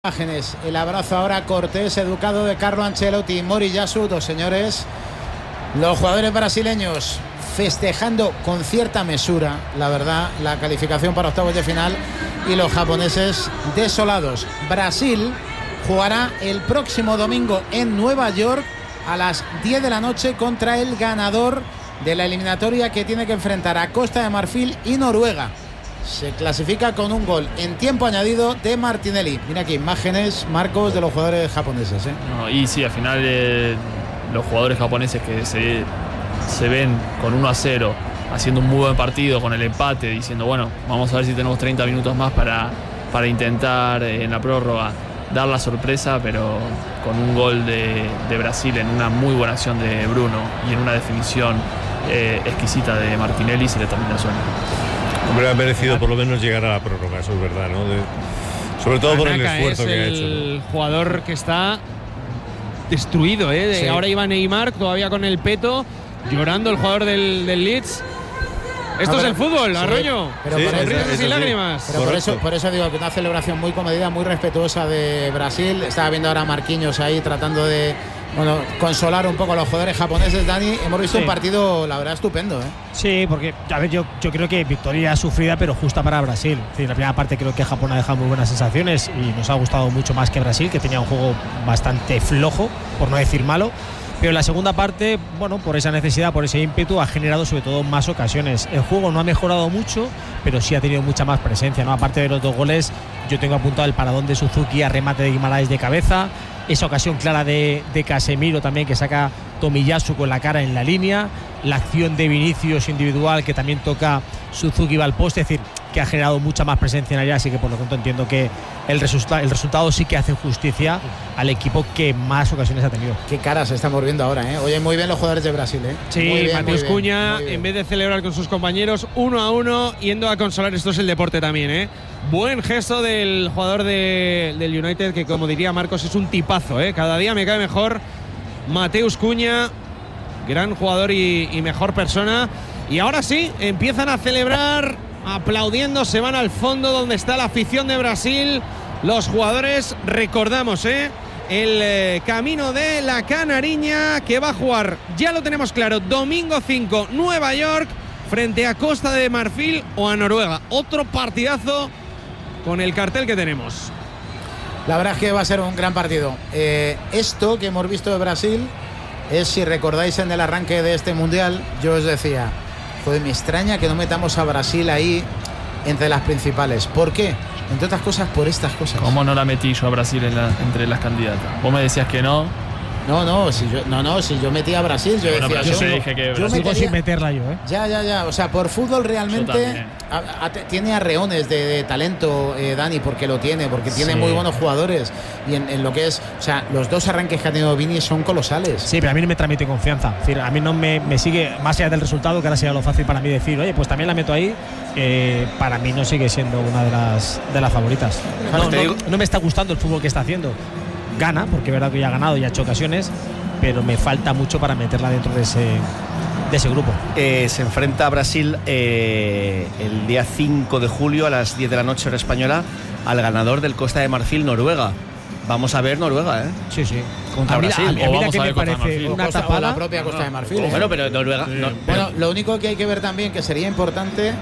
Imágenes, el abrazo ahora cortés, educado de Carlo Ancelotti y Mori Yasu, dos señores. Los jugadores brasileños festejando con cierta mesura, la verdad, la calificación para octavos de final, y los japoneses desolados. Brasil jugará el próximo domingo en Nueva York a las 10 de la noche contra el ganador de la eliminatoria que tiene que enfrentar a Costa de Marfil y Noruega. Se clasifica con un gol en tiempo añadido de Martinelli. Mira aquí imágenes, Marcos, de los jugadores japoneses, ¿eh? No, y sí, al final los jugadores japoneses que se ven con 1-0 haciendo un muy buen partido, con el empate, diciendo bueno, vamos a ver si tenemos 30 minutos más para intentar en la prórroga dar la sorpresa, pero con un gol de Brasil en una muy buena acción de Bruno y en una definición exquisita de Martinelli, se le termina el sueño. Hombre, ha merecido por lo menos llegar a la prórroga, eso es verdad, ¿no? Sobre todo por el esfuerzo que ha hecho, ¿no? El jugador que está destruido, ¿eh? Sí. Ahora iba Neymar todavía con el peto, llorando el jugador del Leeds. Esto es el fútbol, sí, Arroyo. Pero sí, sonrisas y lágrimas. Pero por eso digo que una celebración muy comedida, muy respetuosa de Brasil. Estaba viendo ahora a Marquinhos ahí tratando de consolar un poco a los jugadores japoneses. Dani, hemos visto un partido, la verdad, estupendo, ¿eh? Sí, porque a ver, yo creo que victoria sufrida pero justa para Brasil. Es decir, la primera parte creo que Japón ha dejado muy buenas sensaciones y nos ha gustado mucho más que Brasil, que tenía un juego bastante flojo, por no decir malo. Pero en la segunda parte, bueno, por esa necesidad, por ese ímpetu, ha generado sobre todo más ocasiones. El juego no ha mejorado mucho, pero sí ha tenido mucha más presencia, ¿no? Aparte de los dos goles, yo tengo apuntado el paradón de Suzuki a remate de Guimaraes de cabeza, esa ocasión clara de Casemiro también, que saca Tomiyasu con la cara en la línea, la acción de Vinicius individual que también toca Suzuki, va al poste, es decir, que ha generado mucha más presencia en área, así que por lo tanto entiendo que el resultado sí que hace justicia al equipo que más ocasiones ha tenido. Qué caras estamos viendo ahora, ¿eh? Oye, muy bien los jugadores de Brasil, ¿eh? Sí, Mateus Cunha, en vez de celebrar con sus compañeros 1-1, yendo a consolar. Esto es el deporte también, ¿eh? Buen gesto del jugador del United, que como diría Marcos, es un tipazo, ¿eh? Cada día me cae mejor Mateus Cunha, gran jugador y mejor persona. Y ahora sí, empiezan a celebrar, aplaudiendo, se van al fondo donde está la afición de Brasil. Los jugadores, recordamos, el camino de la Canariña, que va a jugar, ya lo tenemos claro, domingo 5, Nueva York, frente a Costa de Marfil o a Noruega. Otro partidazo con el cartel que tenemos. La verdad es que va a ser un gran partido. Esto que hemos visto de Brasil es, si recordáis en el arranque de este mundial, yo os decía, joder, me extraña que no metamos a Brasil ahí entre las principales. ¿Por qué? Entre otras cosas, por estas cosas. ¿Cómo no la metí yo a Brasil entre las candidatas? Vos me decías que no. Si yo metía a Brasil, yo bueno, decía, yo te dije que Brasil sigo sin meterla yo, ¿eh? Ya. O sea, por fútbol realmente tiene arreones de talento, Dani, porque lo tiene, porque tiene muy buenos jugadores. Y en lo que es, o sea, los dos arranques que ha tenido Vini son colosales. Sí, pero a mí no me transmite confianza. Es decir, a mí no me sigue, más allá del resultado, que ahora sería lo fácil para mí decir, oye, pues también la meto ahí. Para mí no sigue siendo una de las favoritas. No me está gustando el fútbol que está haciendo. Gana, porque es verdad que ya ha ganado y ha hecho ocasiones, pero me falta mucho para meterla dentro de ese grupo. Se enfrenta a Brasil el día 5 de julio a las 10 de la noche hora española al ganador del Costa de Marfil, Noruega. Vamos a ver Noruega, ¿eh? Sí. Contra Brasil. Mira que me parece una tapada. La propia Costa de Marfil. Bueno, pero Noruega. Sí. Bueno, lo único que hay que ver también, que sería importante,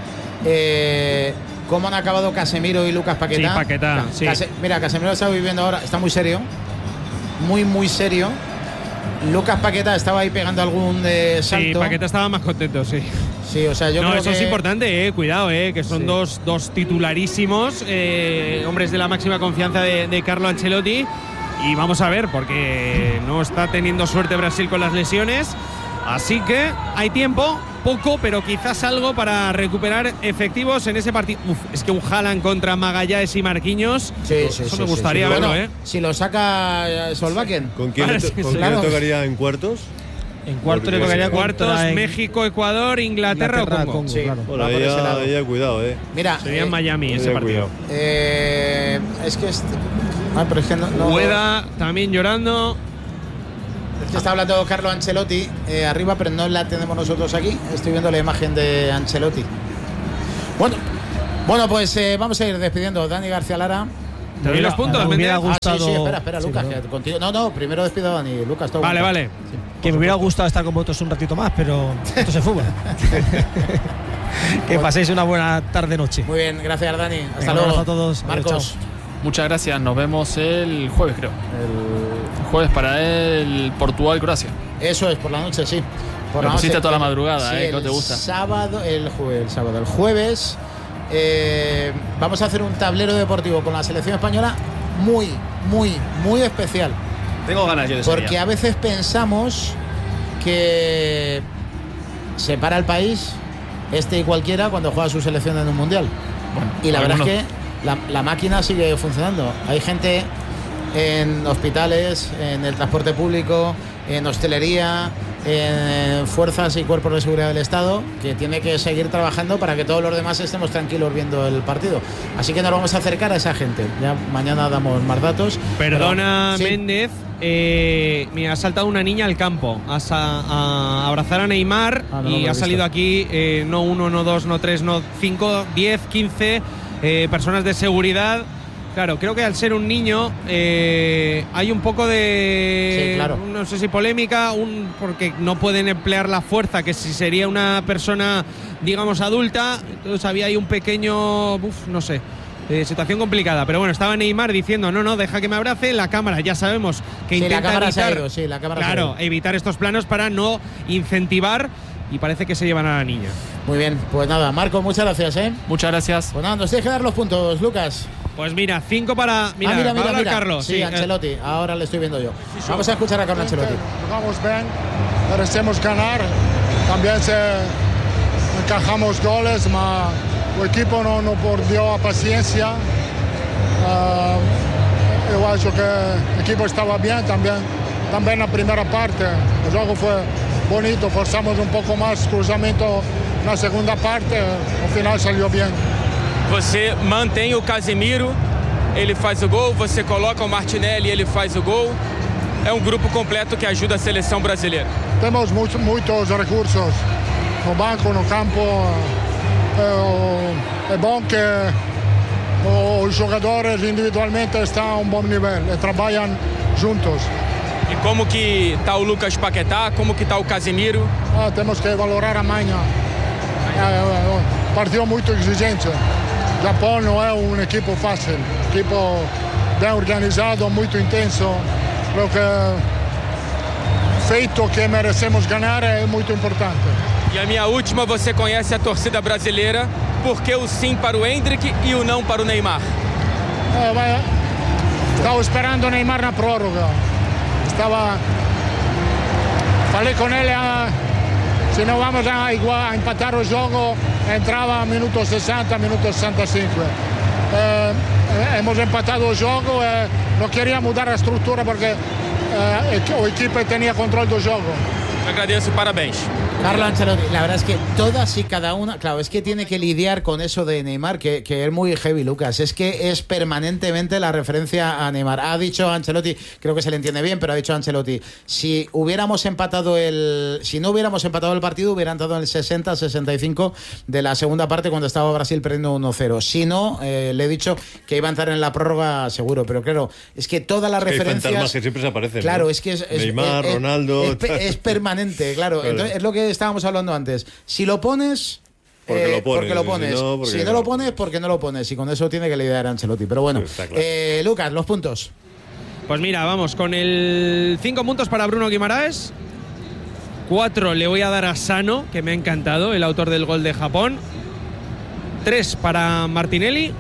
cómo han acabado Casemiro y Lucas Paquetá. Sí, Paquetá, sí. Mira, Casemiro está viviendo ahora, está muy serio. Muy serio. Lucas Paquetá estaba ahí pegando algún salto. Sí, Paquetá estaba más contento, sí. Sí, o sea, yo creo eso que es importante, cuidado, que son dos titularísimos, hombres de la máxima confianza de Carlo Ancelotti. Y vamos a ver, porque no está teniendo suerte Brasil con las lesiones. Así que hay tiempo, poco, pero quizás algo para recuperar efectivos en ese partido. Es que un Haaland contra Magallanes y Marquinhos, eso me gustaría verlo, bueno, si lo saca Solbakken. ¿Con quién le tocaría en cuartos? En cuartos le tocaría cuartos, México, Ecuador, Inglaterra o Congo. Sí, bueno, ahí cuidado, Mira, sería en Miami ese partido. Es que pero es que no. Ueda también llorando. Es que está hablando Carlo Ancelotti arriba, pero no la tenemos nosotros aquí. Estoy viendo la imagen de Ancelotti. Bueno, pues vamos a ir despidiendo. Dani García Lara. Te doy los puntos, me hubiera Méndez. gustado. Sí, espera, Sí, Lucas, perdón. que contigo. No, primero despido a Dani. Lucas, todo Vale, aguanta. vale. Sí, Que me hubiera gustado estar con vosotros un ratito más, pero esto se fútbol. Que paséis una buena tarde-noche. Muy bien, gracias, Dani. Hasta Venga, un luego. abrazo a todos. Marcos. Adiós, Muchas gracias, nos vemos el jueves, creo. El jueves para el Portugal-Croacia. Eso es, por la noche, sí. Por Lo la pusiste noche, toda la madrugada, sí, ¿no te gusta? El jueves vamos a hacer un tablero deportivo con la selección española muy especial. Tengo ganas yo de ese Porque día. a veces pensamos que se para el país y cualquiera cuando juega su selección en un mundial. Bueno, Y la verdad es algunos- que la máquina sigue funcionando. Hay gente en hospitales, en el transporte público, en hostelería, en fuerzas y cuerpos de seguridad del Estado, que tiene que seguir trabajando para que todos los demás estemos tranquilos viendo el partido. Así que nos vamos a acercar a esa gente. Ya mañana damos más datos. Perdona, Pero, sí. Méndez. Me ha saltado una niña al campo a abrazar a Neymar Ah, no lo y he ha visto. salido aquí no 1, no 2, no 3, no 5, 10, 15 personas de seguridad. Claro, creo que al ser un niño hay un poco de, Sí, claro. no sé si polémica, porque no pueden emplear la fuerza que si sería una persona, digamos, adulta. Entonces había ahí un pequeño, no sé, situación complicada. Pero bueno, estaba Neymar diciendo, no, deja que me abrace. La cámara, ya sabemos que Sí, la intenta cámara se ha evitar, ido, sí, la cámara se ha claro, ido. evitar estos planos para no incentivar, y parece que se llevan a la niña. Muy bien, pues nada, Marco, muchas gracias, ¿eh? Muchas gracias. Pues nada, nos tienes que dar los puntos, Lucas. Pues mira, 5 para. Mira, va a hablar Carlos. Sí, Ancelotti, ahora le estoy viendo yo. Vamos a escuchar a Carlo Ancelotti. Jugamos bien, merecemos ganar. También encajamos goles, pero el equipo no perdió paciencia. Yo acho que el equipo estaba bien también la primera parte. El juego fue bonito, forzamos un poco más cruzamiento en la segunda parte. Al final salió bien. Você mantém o Casemiro, ele faz o gol, você coloca o Martinelli, ele faz o gol. É um grupo completo que ajuda a seleção brasileira. Temos muitos recursos no banco, no campo. É bom que os jogadores individualmente estão a um bom nível e trabalham juntos. E como que tá o Lucas Paquetá, como que tá o Casemiro? Temos que valorar amanhã. Partido muito exigente. O Japão não é equipo fácil, equipo bem organizado, muito intenso. Creo que feito que merecemos ganhar é muito importante. E a minha última, você conhece a torcida brasileira, por que o sim para o Endrick e o não para o Neymar? Estava esperando o Neymar na prórroga. Falei com ele, se não vamos a empatar o jogo, entrava a minuto 60, minuto 65. Hemos empatado o jogo, não queria mudar a estrutura porque a equipe tenía control del juego. Agradeço, parabéns. Carlo Ancelotti, la verdad es que todas y cada una, claro, es que tiene que lidiar con eso de Neymar, que es muy heavy, Lucas. Es que es permanentemente la referencia a Neymar. Ha dicho Ancelotti, creo que se le entiende bien, pero ha dicho Ancelotti, si no hubiéramos empatado el partido, hubiera entrado en el 60-65 de la segunda parte cuando estaba Brasil perdiendo 1-0. Si no, le he dicho que iba a entrar en la prórroga seguro, pero claro, es que todas las referencias, hay fantasmas que siempre se aparecen. claro, ¿no? es que es Neymar, Ronaldo. es permanente, claro. Entonces, es lo que estábamos hablando antes. Si lo pones, porque lo pones. Si no lo pones, porque no lo pones. Y con eso tiene que lidiar Ancelotti. Pero bueno, Está claro. Lucas, los puntos. Pues mira, vamos con el 5 puntos para Bruno Guimaraes. 4 le voy a dar a Sano, que me ha encantado, el autor del gol de Japón. 3 para Martinelli.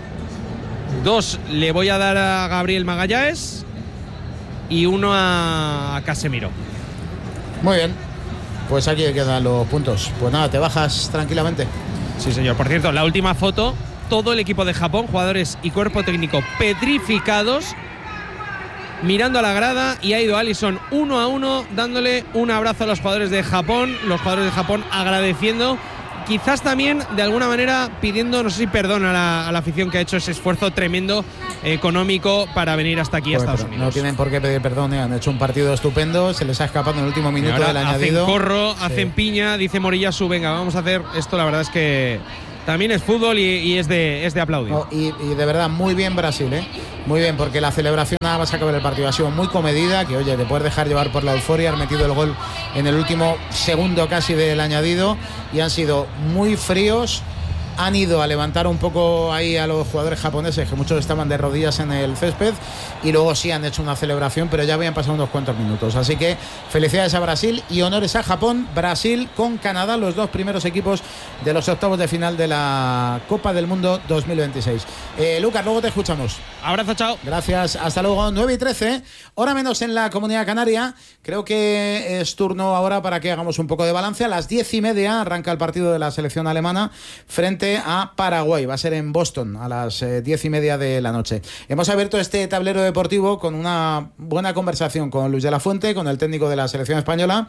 2 le voy a dar a Gabriel Magallanes. Y 1 a Casemiro. Muy bien. Pues aquí quedan los puntos. Pues nada, te bajas tranquilamente. Sí, señor. Por cierto, la última foto, todo el equipo de Japón, jugadores y cuerpo técnico petrificados, mirando a la grada, y ha ido Alisson 1-1 dándole un abrazo a los jugadores de Japón, agradeciendo, quizás también de alguna manera pidiendo, no sé si perdón a la afición que ha hecho ese esfuerzo tremendo económico para venir hasta aquí a Estados Unidos. No tienen por qué pedir perdón, han hecho un partido estupendo, se les ha escapado en el último minuto Ahora del añadido. hacen corro, hacen piña, dice Moriyasu, venga, vamos a hacer esto, la verdad es que también es fútbol y es de aplaudir. Y de verdad, muy bien Brasil, muy bien, porque la celebración nada más acabar el partido ha sido muy comedida, que oye, te puedes dejar llevar por la euforia, han metido el gol en el último segundo casi del añadido y han sido muy fríos. Han ido a levantar un poco ahí a los jugadores japoneses, que muchos estaban de rodillas en el césped, y luego sí han hecho una celebración, pero ya habían pasado unos cuantos minutos. Así que felicidades a Brasil y honores a Japón. Brasil con Canadá, los dos primeros equipos de los octavos de final de la Copa del Mundo 2026. Lucas, luego te escuchamos. Abrazo, chao. Gracias, hasta luego. 9:13, hora menos en la Comunidad Canaria. Creo que es turno ahora para que hagamos un poco de balance. A las 10:30 arranca el partido de la selección alemana frente a Paraguay. Va a ser en Boston a las 10:30 de la noche. Hemos abierto este tablero deportivo con una buena conversación con Luis de la Fuente, con el técnico de la selección española,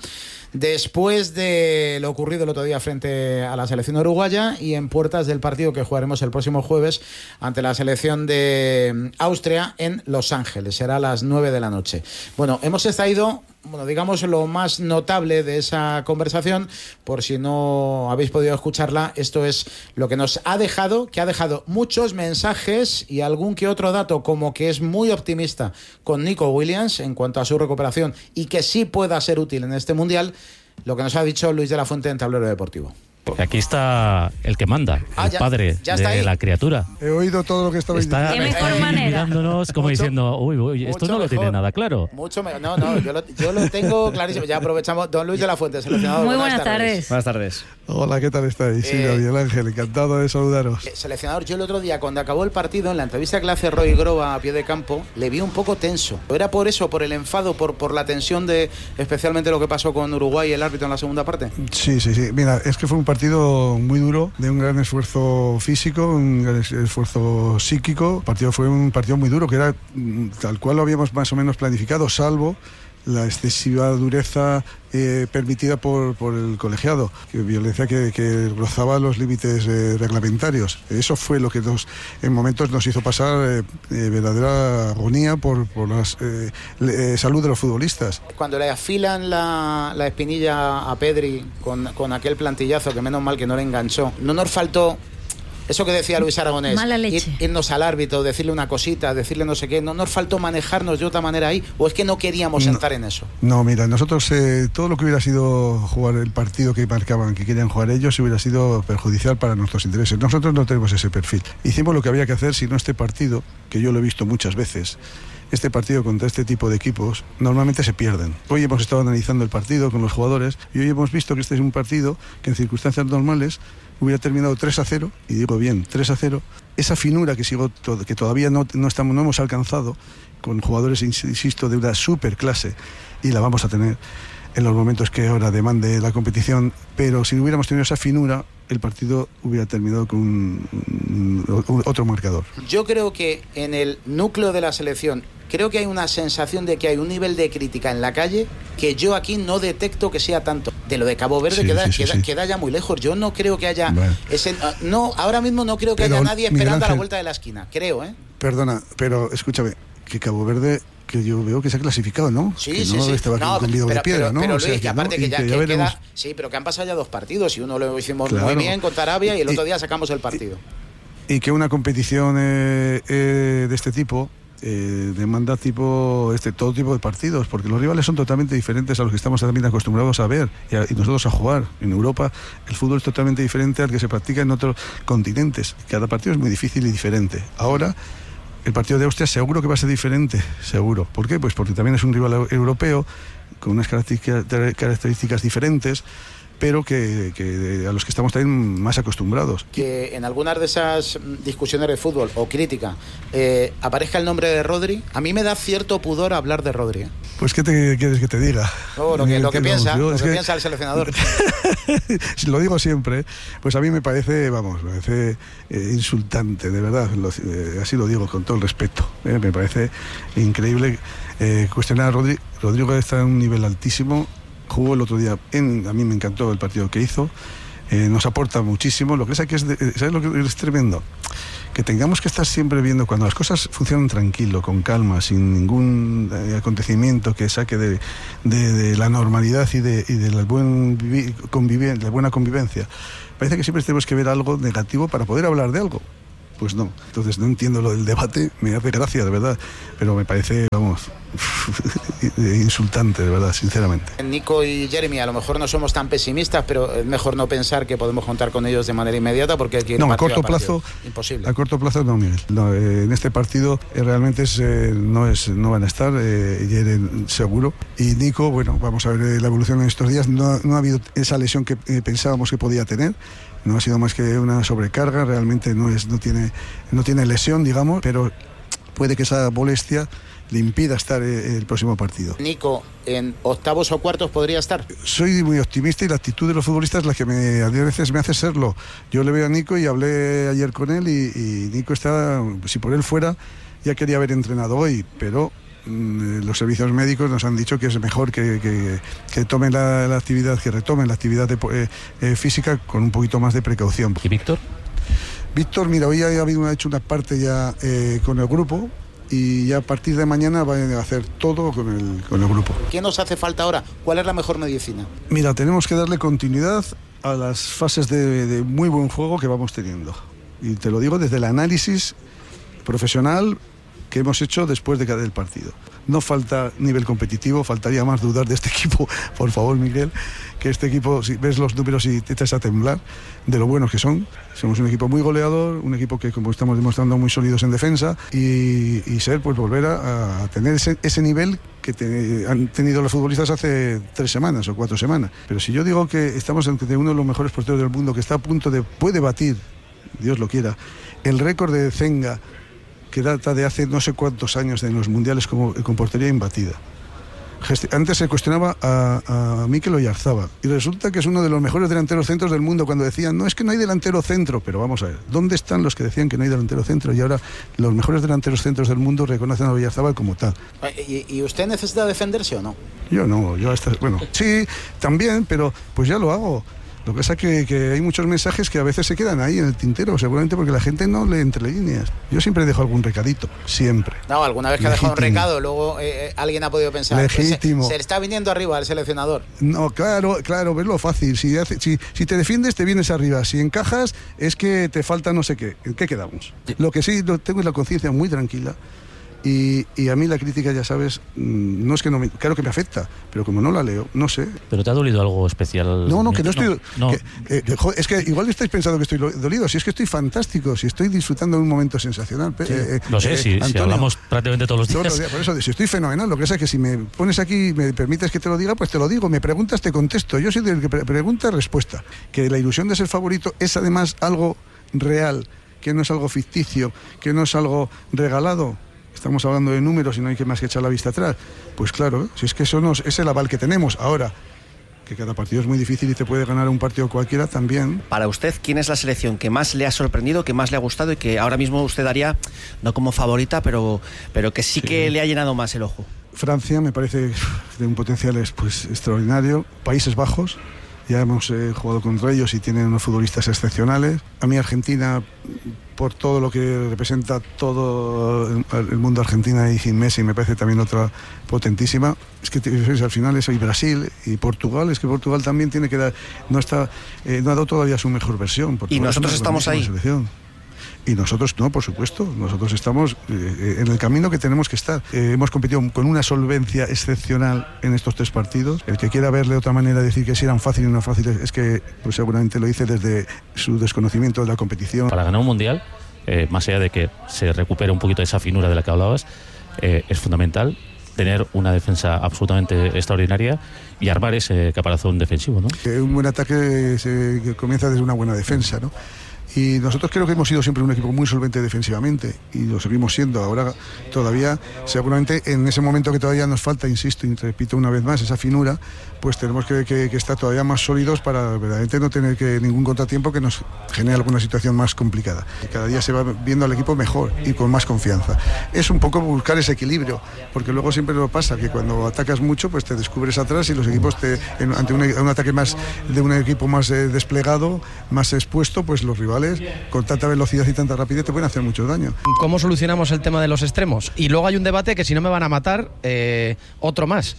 después de lo ocurrido el otro día frente a la selección uruguaya y en puertas del partido que jugaremos el próximo jueves ante la selección de Austria en Los Ángeles. Será a las 9 de la noche. Bueno, hemos extraído, digamos, lo más notable de esa conversación. Por si no habéis podido escucharla, esto es lo que nos ha dejado, que ha dejado muchos mensajes y algún que otro dato, como que es muy optimista con Nico Williams en cuanto a su recuperación y que sí pueda ser útil en este Mundial, lo que nos ha dicho Luis de la Fuente en Tablero Deportivo. Aquí está el que manda, el padre de la criatura. He oído todo lo que estabais diciendo. Qué mejor manera. Mirándonos como diciendo, uy, esto no lo tiene nada claro. Mucho mejor. No, yo lo tengo clarísimo. Ya aprovechamos. Don Luis de la Fuente, seleccionador. Muy buenas tardes. Buenas tardes. Hola, ¿qué tal estáis? Sí, Miguel Ángel, encantado de saludaros. Seleccionador, yo el otro día, cuando acabó el partido, en la entrevista que le hace Roy Groba a pie de campo, le vi un poco tenso. ¿Era por eso, por el enfado, por la tensión de especialmente lo que pasó con Uruguay y el árbitro en la segunda parte? Sí. Mira, es que fue un partido muy duro, de un gran esfuerzo físico, un gran esfuerzo psíquico. Fue un partido muy duro, que era tal cual lo habíamos más o menos planificado, salvo la excesiva dureza permitida por el colegiado, violencia que rozaba los límites reglamentarios. Eso fue lo que en momentos nos hizo pasar verdadera agonía por la salud de los futbolistas. Cuando le afilan la espinilla a Pedri con aquel plantillazo, que menos mal que no le enganchó, no nos faltó eso que decía Luis Aragonés, mala leche. Irnos al árbitro, decirle una cosita, decirle no sé qué. ¿No nos faltó manejarnos de otra manera ahí? ¿O es que no queríamos entrar en eso? No, mira, nosotros todo lo que hubiera sido jugar el partido que marcaban, que querían jugar ellos, hubiera sido perjudicial para nuestros intereses. Nosotros no tenemos ese perfil. Hicimos lo que había que hacer, si no este partido, que yo lo he visto muchas veces, este partido contra este tipo de equipos normalmente se pierden. Hoy hemos estado analizando el partido con los jugadores y hoy hemos visto que este es un partido que en circunstancias normales hubiera terminado 3-0, y digo bien, 3-0. Esa finura que todavía no hemos alcanzado, con jugadores, insisto, de una super clase, y la vamos a tener en los momentos que ahora demande la competición, pero si no hubiéramos tenido esa finura, el partido hubiera terminado con otro marcador. Yo creo que en el núcleo de la selección, creo que hay una sensación de que hay un nivel de crítica en la calle que yo aquí no detecto que sea tanto. De lo de Cabo Verde queda ya muy lejos. Yo no creo que haya ahora mismo no creo que haya nadie esperando a la vuelta de la esquina, creo, Perdona, pero escúchame, que Cabo Verde, que yo veo que se ha clasificado, ¿no? Sí, que sí, no sí. estaba convido de piedra, ¿no? Pero o sea, Luis, que aparte no, que ya queda... Sí, pero que han pasado ya 2 partidos y uno lo hicimos muy bien contra Arabia y el otro día sacamos el partido. Y que una competición de este tipo demanda todo tipo de partidos, porque los rivales son totalmente diferentes a los que estamos también acostumbrados a ver y nosotros a jugar. En Europa el fútbol es totalmente diferente al que se practica en otros continentes. Cada partido es muy difícil y diferente. Ahora el partido de Austria seguro que va a ser diferente, seguro. ¿Por qué? Pues porque también es un rival europeo con unas características diferentes, pero que a los que estamos también más acostumbrados. Que en algunas de esas discusiones de fútbol o crítica aparezca el nombre de Rodri, a mí me da cierto pudor hablar de Rodri. Pues ¿qué quieres que te diga? Lo que piensa el seleccionador. Lo digo siempre, pues a mí me parece insultante, de verdad, así lo digo con todo el respeto. Me parece increíble cuestionar a Rodri. Rodrigo está en un nivel altísimo. Jugó el otro día, a mí me encantó el partido que hizo. nos aporta muchísimo. Lo que es aquí ¿sabes lo que es tremendo? Que tengamos que estar siempre viendo cuando las cosas funcionan tranquilo, con calma, sin ningún acontecimiento que saque de la normalidad y de la buena convivencia. Parece que siempre tenemos que ver algo negativo para poder hablar de algo. Pues no. Entonces no entiendo lo del debate, me hace gracia, de verdad, pero me parece, vamos, insultante, de verdad, sinceramente. Nico y Jeremy, a lo mejor no somos tan pesimistas, pero es mejor no pensar que podemos contar con ellos de manera inmediata, porque aquí no, a corto plazo, imposible. A corto plazo no, Miguel. No, en este partido realmente no van a estar, Jeremy seguro. Y Nico, bueno, vamos a ver la evolución en estos días. No ha habido esa lesión que pensábamos que podía tener. No ha sido más que una sobrecarga, realmente no tiene lesión, digamos, pero puede que esa molestia le impida estar el próximo partido. Nico, ¿en octavos o cuartos podría estar? Soy muy optimista y la actitud de los futbolistas es la que a veces me hace serlo. Yo le veo a Nico y hablé ayer con él y Nico está, si por él fuera, ya quería haber entrenado hoy, pero los servicios médicos nos han dicho que es mejor que tomen la actividad, que retomen la actividad física con un poquito más de precaución. ¿Y Víctor? Víctor, mira, hoy ha hecho una parte ya con el grupo y ya a partir de mañana van a hacer todo con el grupo. ¿Qué nos hace falta ahora? ¿Cuál es la mejor medicina? Mira, tenemos que darle continuidad a las fases de muy buen juego que vamos teniendo. Y te lo digo desde el análisis profesional que hemos hecho después de cada partido. No falta nivel competitivo, faltaría más dudar de este equipo, por favor, Miguel, que este equipo, si ves los números y te echas a temblar de lo buenos que son. Somos un equipo muy goleador, un equipo que, como estamos demostrando, muy sólidos en defensa y ser, pues volver a tener ese nivel que han tenido los futbolistas hace 3 semanas o 4 semanas. Pero si yo digo que estamos ante uno de los mejores porteros del mundo, que está a punto puede batir, Dios lo quiera, el récord de Zenga, que data de hace no sé cuántos años en los mundiales con portería imbatida. Antes se cuestionaba a Mikel Oyarzabal y resulta que es uno de los mejores delanteros centros del mundo, cuando decían, no, es que no hay delantero centro, pero vamos a ver, ¿dónde están los que decían que no hay delantero centro? Y ahora los mejores delanteros centros del mundo reconocen a Oyarzabal como tal. ¿Y usted necesita defenderse o no? Yo no, bueno, sí, también, pero pues ya lo hago. Lo que pasa es que hay muchos mensajes que a veces se quedan ahí en el tintero, seguramente porque la gente no lee entre líneas. Yo siempre dejo algún recadito, siempre. No, alguna vez que ha dejado un recado, luego alguien ha podido pensar, legítimo. Se le está viniendo arriba al seleccionador. No, claro, ves lo fácil. Si te defiendes, te vienes arriba. Si encajas, es que te falta no sé qué. ¿En qué quedamos? Lo que sí tengo es la conciencia muy tranquila. Y a mí la crítica, ya sabes, no es que no claro que me afecta, pero como no la leo, no sé. ¿Pero te ha dolido algo especial? No, que no estoy... No. Es que igual estáis pensando que estoy dolido, si es que estoy fantástico, si estoy disfrutando de un momento sensacional. Sí. Lo sé, si hablamos prácticamente todos los días. Por eso, si estoy fenomenal, lo que pasa es que si me pones aquí y me permites que te lo diga, pues te lo digo, me preguntas, te contesto. Yo soy del que pregunta, respuesta. Que la ilusión de ser favorito es además algo real, que no es algo ficticio, que no es algo regalado. Estamos hablando de números y no hay que más que echar la vista atrás. Pues claro, si es que eso es el aval que tenemos. Ahora, que cada partido es muy difícil y te puede ganar un partido cualquiera también. Para usted, ¿quién es la selección que más le ha sorprendido, que más le ha gustado y que ahora mismo usted daría, no como favorita, pero que sí que le ha llenado más el ojo? Francia me parece de un potencial extraordinario. Países Bajos, ya hemos jugado contra ellos y tienen unos futbolistas excepcionales. A mí Argentina, por todo lo que representa todo el mundo Argentina y sin Messi, me parece también otra potentísima. Es que al final es Brasil y Portugal, es que Portugal también tiene que dar, no ha dado todavía su mejor versión. Portugal, y nosotros estamos ahí. Selección. Y nosotros no, por supuesto, nosotros estamos en el camino que tenemos que estar. Hemos competido con una solvencia excepcional en estos 3 partidos. El que quiera verle de otra manera, decir que si eran fáciles o no fáciles, es que pues seguramente lo dice desde su desconocimiento de la competición. Para ganar un mundial, más allá de que se recupere un poquito esa finura de la que hablabas, es fundamental tener una defensa absolutamente extraordinaria y armar ese caparazón defensivo, ¿no? Un buen ataque comienza desde una buena defensa, ¿no? Y nosotros creo que hemos sido siempre un equipo muy solvente defensivamente y lo seguimos siendo. Ahora todavía, seguramente en ese momento que todavía nos falta, insisto y repito una vez más, esa finura, pues tenemos que estar todavía más sólidos para verdaderamente no tener ningún contratiempo que nos genere alguna situación más complicada. Y cada día se va viendo al equipo mejor y con más confianza. Es un poco buscar ese equilibrio, porque luego siempre lo pasa que cuando atacas mucho pues te descubres atrás y los equipos ante un ataque más de un equipo más desplegado, más expuesto, pues los rivales con tanta velocidad y tanta rapidez te pueden hacer mucho daño. ¿Cómo solucionamos el tema de los extremos? Y luego hay un debate que, si no me van a matar, otro más.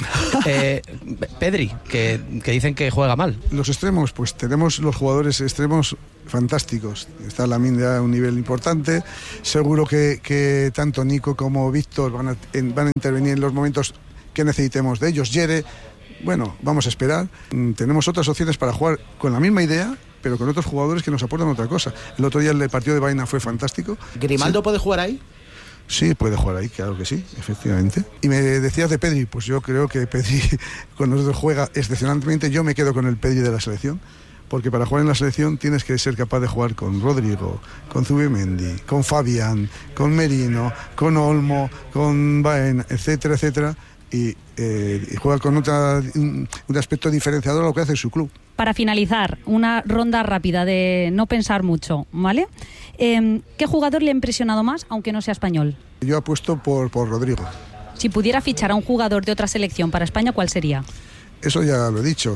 Pedri, que dicen que juega mal. Los extremos, pues tenemos los jugadores extremos fantásticos. Está Lamine a un nivel importante. Seguro que tanto Nico como Víctor van a intervenir en los momentos que necesitemos de ellos. Yere, bueno, vamos a esperar. Tenemos otras opciones para jugar con la misma idea, pero con otros jugadores que nos aportan otra cosa. El otro día el partido de Baena fue fantástico. ¿Grimaldo sí. puede jugar ahí? Sí, puede jugar ahí, claro que sí, efectivamente. Y me decías de Pedri, pues yo creo que Pedri cuando nosotros juega excepcionalmente, yo me quedo con el Pedri de la selección, porque para jugar en la selección tienes que ser capaz de jugar con Rodrigo, con Zubimendi, con Fabián, con Merino, con Olmo, con Baena, etcétera, etcétera. Y juega con un aspecto diferenciador a lo que hace su club. Para finalizar, una ronda rápida de no pensar mucho, ¿vale? ¿Qué jugador le ha impresionado más, aunque no sea español? Yo apuesto por Rodrigo. Si pudiera fichar a un jugador de otra selección para España, ¿cuál sería? Eso ya lo he dicho.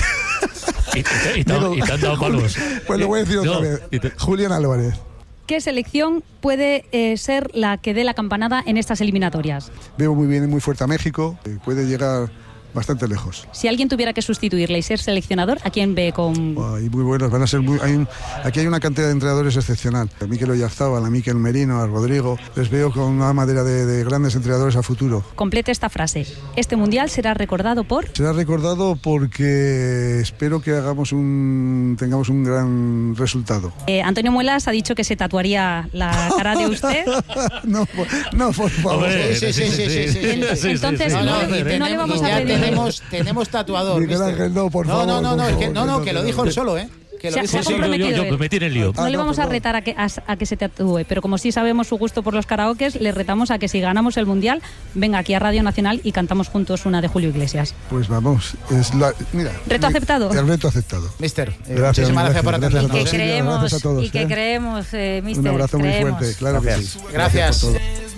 Y te han dado palos. Pues lo voy a decir otra vez. Julián Álvarez. ¿Qué selección puede ser la que dé la campanada en estas eliminatorias? Veo muy bien y muy fuerte a México. Puede llegar bastante lejos. Si alguien tuviera que sustituirle y ser seleccionador, ¿a quién ve con...? Y muy buenos, van a ser aquí hay una cantidad de entrenadores excepcional. A Mikel Oyarzábal, a Mikel Merino, a Rodrigo. Les veo con una madera de grandes entrenadores a futuro. Complete esta frase. Este mundial será recordado por... Será recordado porque espero que tengamos un gran resultado. Antonio Muelas ha dicho que se tatuaría la cara de usted. No, por favor. Sí. Entonces no le vamos a pedir... Tenemos tatuador. Miguel Ángel, no, por favor. No, que lo dijo él solo, ¿eh? Que lo dijo yo me metí en el lío. No le vamos a retar a que se tatúe, pero como sí sabemos su gusto por los karaokes, le retamos a que si ganamos el Mundial, venga aquí a Radio Nacional y cantamos juntos una de Julio Iglesias. Pues vamos, mira. ¿Reto aceptado? El reto aceptado. Mister, muchísimas gracias por atendernos. Y que creemos, mister. Un abrazo muy fuerte, claro que sí. Gracias.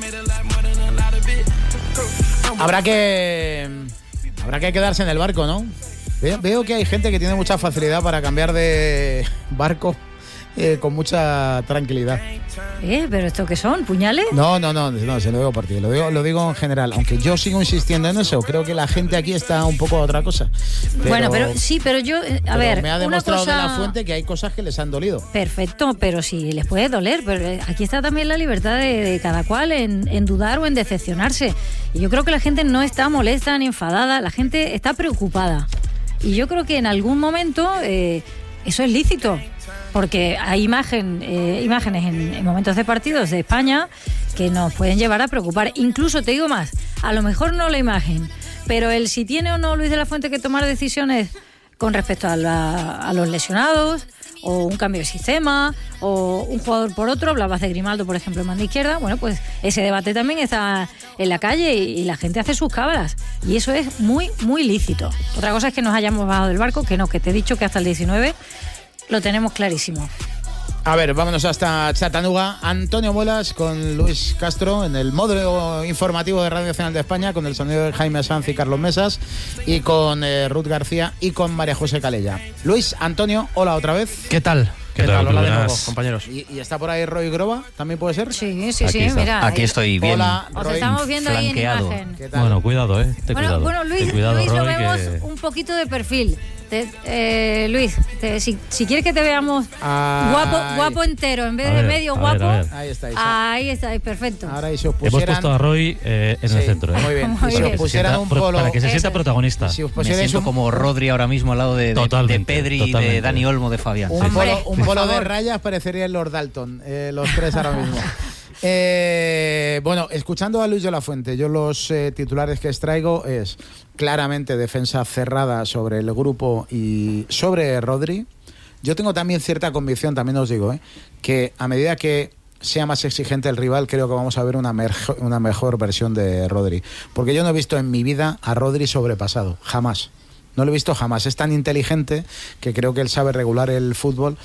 Habrá que quedarse en el barco, ¿no? Veo que hay gente que tiene mucha facilidad para cambiar de barco con mucha tranquilidad. ¿Pero esto qué son? ¿Puñales? No, se lo digo por ti, lo digo en general. Aunque yo sigo insistiendo en eso, creo que la gente aquí está un poco a otra cosa. Pero yo, a ver, me ha demostrado de la fuente que hay cosas que les han dolido. Perfecto, pero sí les puede doler, pero aquí está también la libertad de cada cual en dudar o en decepcionarse. Y yo creo que la gente no está molesta ni enfadada, la gente está preocupada. Y yo creo que en algún momento eso es lícito. Porque hay imágenes en momentos de partidos de España que nos pueden llevar a preocupar. Incluso, te digo más, a lo mejor no la imagen, pero el si tiene o no Luis de la Fuente que tomar decisiones con respecto a los lesionados, o un cambio de sistema, o un jugador por otro. Hablabas de Grimaldo, por ejemplo, en banda izquierda. Bueno, pues ese debate también está en la calle y la gente hace sus cábalas. Y eso es muy, muy lícito. Otra cosa es que nos hayamos bajado del barco, que te he dicho que hasta el 19... lo tenemos clarísimo. A ver, vámonos hasta Chattanooga. Antonio Muelas con Luis Castro en el módulo informativo de Radio Nacional de España, con el sonido de Jaime Sanz y Carlos Mesas, y con Ruth García y con María José Calella. Luis, Antonio, hola otra vez. ¿Qué tal? ¿Qué tal? Hola de nuevo, compañeros. ¿Y está por ahí Roy Groba? ¿También puede ser? Sí, mira. Aquí estoy bien. Hola, Os estamos viendo ahí en imagen. ¿Qué tal? Bueno, cuidado, cuidado. Bueno, Luis Roy, lo vemos un poquito de perfil. Luis, si quieres que te veamos guapo entero, en vez de medio guapo. Ahí estáis. Ahí estáis, perfecto. Ahora y si os pusieran... Hemos puesto a Roy en el centro. Muy bien. Muy si os bien. pusieran un polo... Para que se sienta protagonista. Si os Me siento como Rodri ahora mismo al lado de Pedri, totalmente. de Dani Olmo, de Fabián. Un polo de rayas parecería el Lord Dalton, los tres ahora mismo. Bueno, escuchando a Luis de la Fuente, yo los titulares que extraigo es claramente defensa cerrada sobre el grupo y sobre Rodri. yo tengo también cierta convicción, también os digo, que a medida que sea más exigente el rival, creo que vamos a ver una mejor versión de Rodri. Porque yo no he visto en mi vida a Rodri sobrepasado, jamás. No lo he visto jamás. Es tan inteligente que creo que él sabe regular el fútbol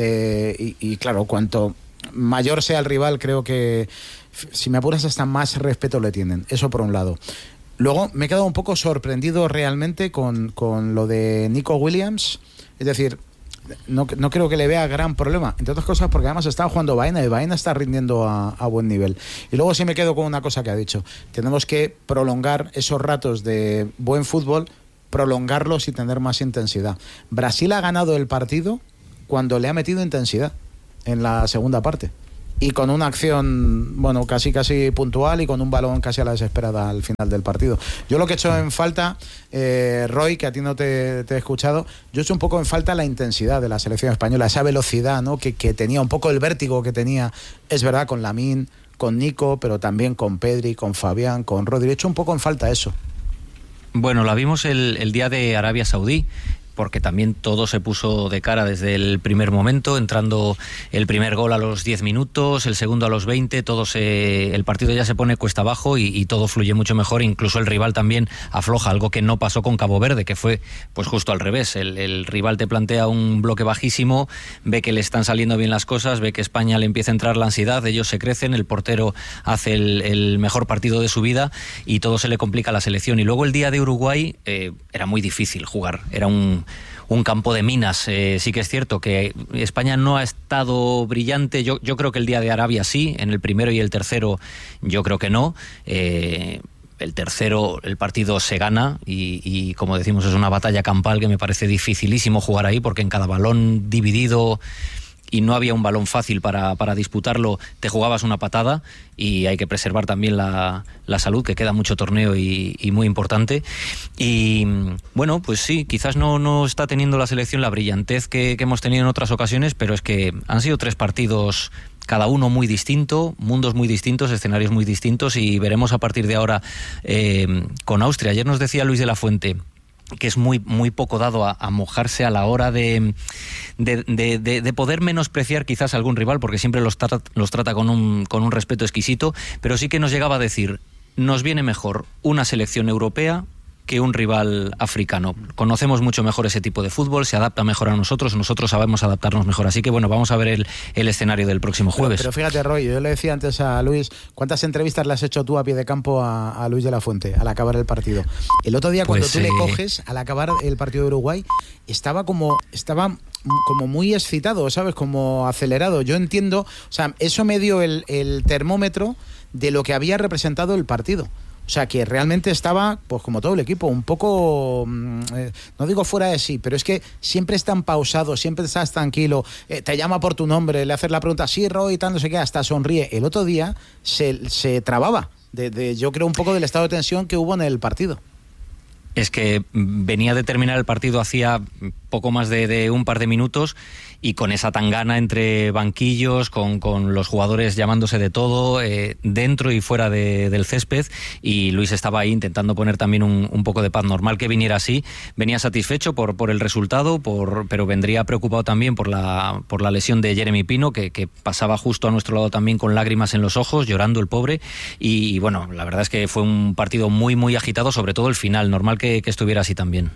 y claro, cuanto mayor sea el rival, creo que, si me apuras, hasta más respeto le tienen. Eso por un lado. Luego me he quedado un poco sorprendido realmente con lo de Nico Williams. Es decir, no creo que le vea gran problema, entre otras cosas porque además estaba jugando Baena y Baena está rindiendo a buen nivel. Y luego sí me quedo con una cosa que ha dicho: tenemos que prolongar esos ratos de buen fútbol, prolongarlos y tener más intensidad. Brasil ha ganado el partido cuando le ha metido intensidad en la segunda parte y con una acción, bueno, casi puntual y con un balón casi a la desesperada al final del partido. Yo lo que he hecho en falta, Roy, que a ti no te he escuchado, yo he hecho un poco en falta la intensidad de la selección española, esa velocidad, ¿no?, que tenía, un poco el vértigo que tenía, es verdad, con Lamine, con Nico, pero también con Pedri, con Fabián, con Rodri. He hecho un poco en falta eso. Bueno, la vimos el día de Arabia Saudí, porque también todo se puso de cara desde el primer momento, entrando el primer gol a los 10 minutos, el segundo a los 20, el partido ya se pone cuesta abajo y todo fluye mucho mejor, incluso el rival también afloja, algo que no pasó con Cabo Verde, que fue pues justo al revés. El rival te plantea un bloque bajísimo, ve que le están saliendo bien las cosas, ve que España le empieza a entrar la ansiedad, ellos se crecen, el portero hace el mejor partido de su vida y todo se le complica a la selección. Y luego el día de Uruguay era muy difícil jugar, era un campo de minas. Sí que es cierto que España no ha estado brillante. Yo creo que el día de Arabia sí, en el primero y el tercero yo creo que no. El tercero, el partido se gana y como decimos, es una batalla campal que me parece dificilísimo jugar ahí, porque en cada balón dividido, y no había un balón fácil para disputarlo, te jugabas una patada, y hay que preservar también la salud, que queda mucho torneo y muy importante. Y bueno, pues sí, quizás no está teniendo la selección la brillantez que hemos tenido en otras ocasiones, pero es que han sido 3 partidos, cada uno muy distinto, mundos muy distintos, escenarios muy distintos, y veremos a partir de ahora con Austria. Ayer nos decía Luis de la Fuente que es muy poco dado a mojarse a la hora de poder menospreciar quizás a algún rival, porque siempre los trata con un respeto exquisito, pero sí que nos llegaba a decir: nos viene mejor una selección europea que un rival africano. Conocemos mucho mejor ese tipo de fútbol, se adapta mejor a nosotros sabemos adaptarnos mejor. Así que bueno, vamos a ver el escenario del próximo jueves. Pero fíjate, Roy, yo le decía antes a Luis, ¿cuántas entrevistas le has hecho tú a pie de campo a Luis de la Fuente al acabar el partido? El otro día, cuando tú le coges, al acabar el partido de Uruguay, estaba como muy excitado, ¿sabes? Como acelerado. Yo entiendo, o sea, eso me dio el termómetro de lo que había representado el partido. O sea, que realmente estaba, pues como todo el equipo, un poco, no digo fuera de sí, pero es que siempre están pausados, siempre estás tranquilo, te llama por tu nombre, le haces la pregunta, sí, Roy, y tal, no sé qué, hasta sonríe. El otro día se trababa, yo creo, un poco del estado de tensión que hubo en el partido. Es que venía de terminar el partido hacía poco más de un par de minutos, y con esa tangana entre banquillos, con los jugadores llamándose de todo, dentro y fuera del césped, y Luis estaba ahí intentando poner también un poco de paz. Normal que viniera así, venía satisfecho por el resultado, pero vendría preocupado también por la lesión de Jeremy Pino, que pasaba justo a nuestro lado también con lágrimas en los ojos, llorando el pobre, y bueno, la verdad es que fue un partido muy agitado, sobre todo el final. Normal que estuviera así también.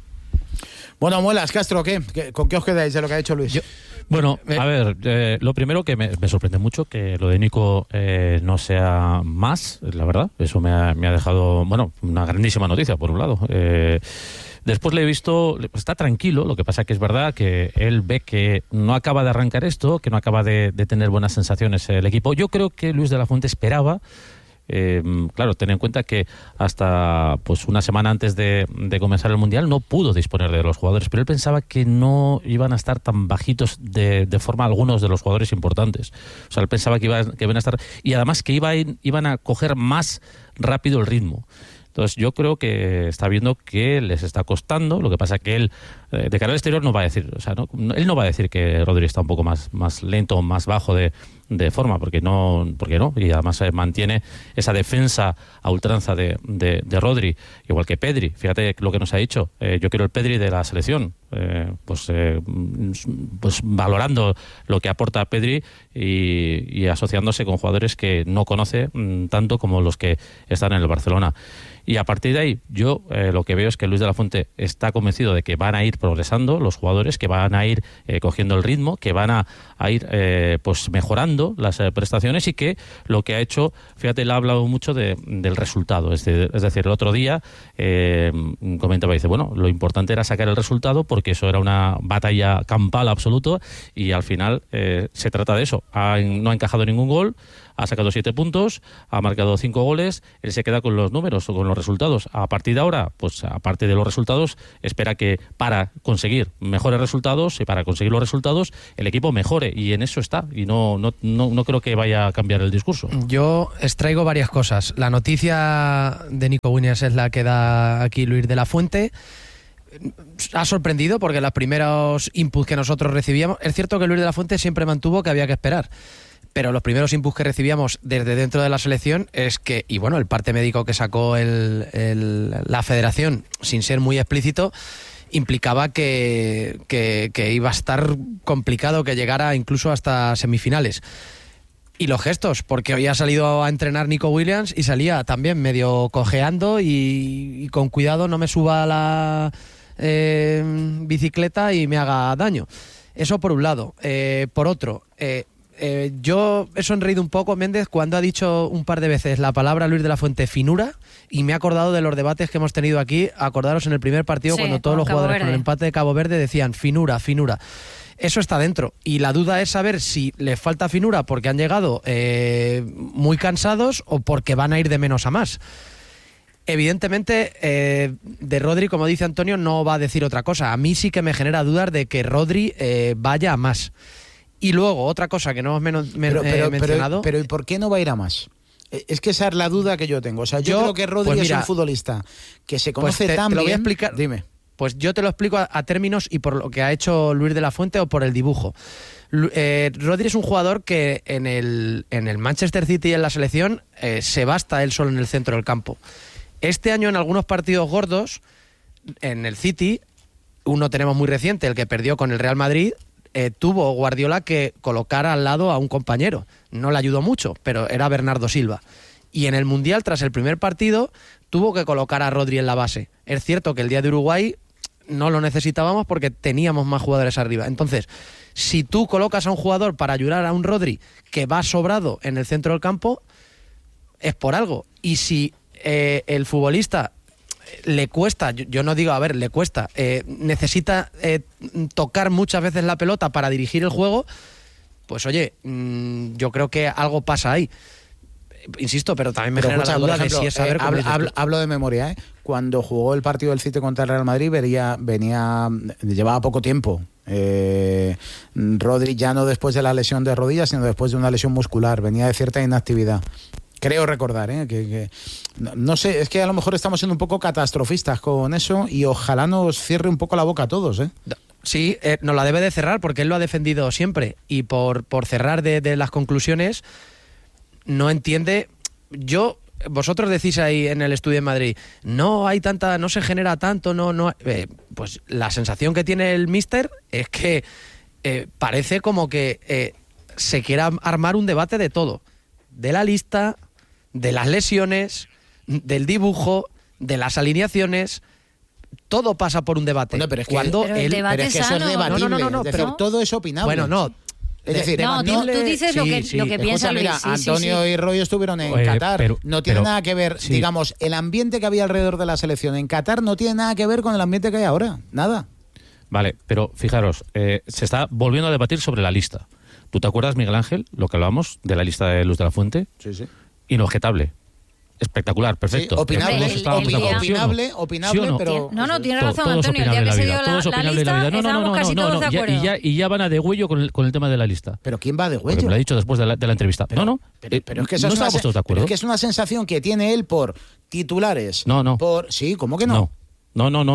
Bueno, Muelas, Castro, ¿con qué os quedáis de lo que ha hecho Luis? Bueno, a ver, lo primero que me sorprende mucho que lo de Nico no sea más, la verdad. Eso me ha dejado, bueno, una grandísima noticia, por un lado. Después le he visto, está tranquilo, lo que pasa que es verdad que él ve que no acaba de arrancar esto, que no acaba de tener buenas sensaciones el equipo. Yo creo que Luis de la Fuente esperaba, claro, ten en cuenta que hasta pues una semana antes de comenzar el Mundial no pudo disponer de los jugadores, pero él pensaba que no iban a estar tan bajitos de forma algunos de los jugadores importantes. O sea, él pensaba que iban a estar, y además que iban a coger más rápido el ritmo. Entonces yo creo que está viendo que les está costando. Lo que pasa que él, de cara al exterior, no va a decir, o sea, él no va a decir que Rodri está un poco más lento, más bajo de de forma, porque no, y además mantiene esa defensa a ultranza de Rodri, igual que Pedri. Fíjate lo que nos ha dicho, yo quiero el Pedri de la selección, pues valorando lo que aporta Pedri y asociándose con jugadores que no conoce tanto como los que están en el Barcelona. Y a partir de ahí, yo lo que veo es que Luis de la Fuente está convencido de que van a ir progresando los jugadores, que van a ir cogiendo el ritmo, que van a ir pues mejorando las prestaciones, y que lo que ha hecho, fíjate, él ha hablado mucho del resultado. Es decir, el otro día comentaba, dice, bueno, lo importante era sacar el resultado porque eso era una batalla campal absoluta, y al final se trata de eso. No ha encajado ningún gol, ha sacado 7 puntos, ha marcado 5 goles, él se queda con los números o con los resultados. A partir de ahora, pues aparte de los resultados, espera que para conseguir mejores resultados y para conseguir los resultados, el equipo mejore, y en eso está, y no creo que vaya a cambiar el discurso. Yo extraigo varias cosas. La noticia de Nico Williams es la que da aquí Luis de la Fuente. Ha sorprendido porque los primeros inputs que nosotros recibíamos, es cierto que Luis de la Fuente siempre mantuvo que había que esperar, pero los primeros inputs que recibíamos desde dentro de la selección es que, y bueno, el parte médico que sacó la federación, sin ser muy explícito, implicaba que iba a estar complicado que llegara incluso hasta semifinales. Y los gestos, porque hoy ha salido a entrenar Nico Williams y salía también medio cojeando y con cuidado no me suba a la bicicleta y me haga daño. Eso por un lado. Por otro, yo he sonreído un poco, Méndez, cuando ha dicho un par de veces la palabra Luis de la Fuente, finura, y me he acordado de los debates que hemos tenido aquí. Acordaros en el primer partido, sí, cuando todos los jugadores con el empate de Cabo Verde decían finura, finura. Eso está dentro, y la duda es saber si les falta finura porque han llegado muy cansados o porque van a ir de menos a más. Evidentemente, de Rodri, como dice Antonio, no va a decir otra cosa. A mí sí que me genera dudas de que Rodri vaya a más. Y luego, otra cosa que no hemos mencionado... Pero ¿y por qué no va a ir a más? Es que esa es la duda que yo tengo. O sea, yo creo que Rodri es un futbolista que se conoce tan bien... Lo voy a explicar. Dime. Pues yo te lo explico a términos y por lo que ha hecho Luis de la Fuente o por el dibujo. Rodri es un jugador que en el Manchester City y en la selección se basta él solo en el centro del campo. Este año, en algunos partidos gordos, en el City, uno tenemos muy reciente, el que perdió con el Real Madrid, tuvo Guardiola que colocar al lado a un compañero. No le ayudó mucho, pero era Bernardo Silva. Y en el Mundial, tras el primer partido, tuvo que colocar a Rodri en la base. Es cierto que el día de Uruguay no lo necesitábamos porque teníamos más jugadores arriba. Entonces, si tú colocas a un jugador para ayudar a un Rodri que va sobrado en el centro del campo, es por algo. Y si el futbolista le cuesta, yo no digo, a ver, le cuesta, necesita tocar muchas veces la pelota para dirigir el juego, pues oye, yo creo que algo pasa ahí. Insisto, pero también me genera la duda de si es saber cómo hablo de memoria, cuando jugó el partido del City contra el Real Madrid llevaba poco tiempo. Rodri ya no después de la lesión de rodillas, sino después de una lesión muscular, venía de cierta inactividad. Creo recordar, que no sé, es que a lo mejor estamos siendo un poco catastrofistas con eso y ojalá nos cierre un poco la boca a todos, Sí, nos la debe de cerrar porque él lo ha defendido siempre, y por cerrar de las conclusiones, no entiende. Vosotros decís ahí en el estudio en Madrid, no se genera tanto, pues la sensación que tiene el míster es que parece como que se quiera armar un debate de todo, de la lista, de las lesiones, del dibujo, de las alineaciones. Todo pasa por un debate. Bueno, pero es que eso es debatible. No, pero todo es opinable. Bueno, no. Es decir, tú dices lo que piensa Luis. Mira, Antonio y Roy estuvieron en Qatar. No tiene nada que ver, digamos, el ambiente que había alrededor de la selección en Qatar no tiene nada que ver con el ambiente que hay ahora. Nada. Vale, pero fijaros, se está volviendo a debatir sobre la lista. ¿Tú te acuerdas, Miguel Ángel, lo que hablábamos de la lista de Luis de la Fuente? Sí. Inobjetable. Espectacular, perfecto. Sí, opinable, pero... No, tiene razón, Antonio. El día que se dio la lista, estábamos casi todos de acuerdo. Y ya van a degüello con el tema de la lista. ¿Pero quién va a degüello? Porque me lo ha dicho después de la entrevista. Pero es que no estamos todos de acuerdo. Es que es una sensación que tiene él por titulares. No. Sí, ¿cómo que no? No.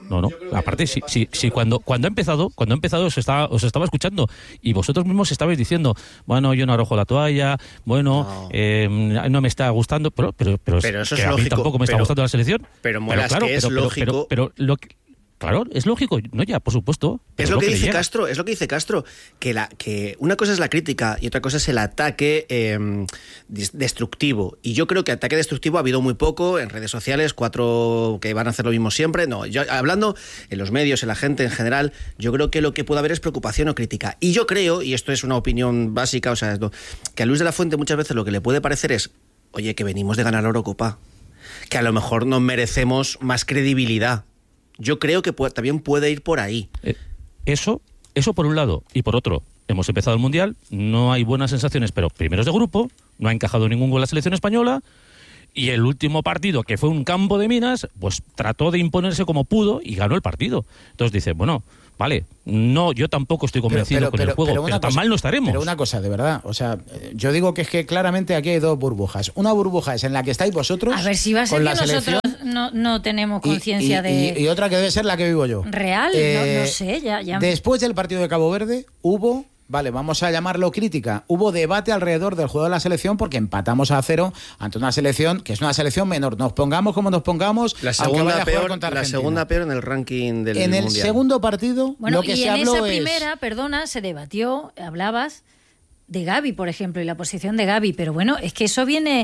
No. Aparte, si cuando ha empezado os estaba escuchando y vosotros mismos estabais diciendo, bueno, yo no arrojo la toalla, bueno, no me está gustando, pero eso que es a mí lógico, tampoco me está gustando la selección. Pero es lógico. Claro, es lógico, no ya, por supuesto. Es lo que dice Castro, que una cosa es la crítica y otra cosa es el ataque destructivo. Y yo creo que ataque destructivo ha habido muy poco en redes sociales, 4 que van a hacer lo mismo siempre. No, yo hablando en los medios, en la gente en general, yo creo que lo que puede haber es preocupación o crítica. Y yo creo, y esto es una opinión básica, o sea, que a Luis de la Fuente muchas veces lo que le puede parecer es, oye, que venimos de ganar la Eurocopa, que a lo mejor nos merecemos más credibilidad. Yo creo que también puede ir por ahí. Eso por un lado. Y por otro, hemos empezado el Mundial, no hay buenas sensaciones, pero primeros de grupo, no ha encajado ningún gol la selección española, y el último partido, que fue un campo de minas, pues trató de imponerse como pudo y ganó el partido. Entonces dice, bueno, vale, no, yo tampoco estoy convencido con el juego, pero tan mal no estaremos. Pero una cosa, de verdad, o sea, yo digo que es que claramente aquí hay 2 burbujas. Una burbuja es en la que estáis vosotros. A ver si va a ser que nosotros no tenemos conciencia de... Y otra que debe ser la que vivo yo. Real, no sé, ya... Después del partido de Cabo Verde hubo... Vale, vamos a llamarlo crítica. Hubo debate alrededor del juego de la selección porque empatamos a 0 ante una selección que es una selección menor. Nos pongamos como nos pongamos. La segunda peor en el ranking del Mundial. En el segundo partido, bueno, lo que se habló esa primera, se debatió, hablabas de Gavi, por ejemplo, y la posición de Gavi, pero bueno, es que eso viene...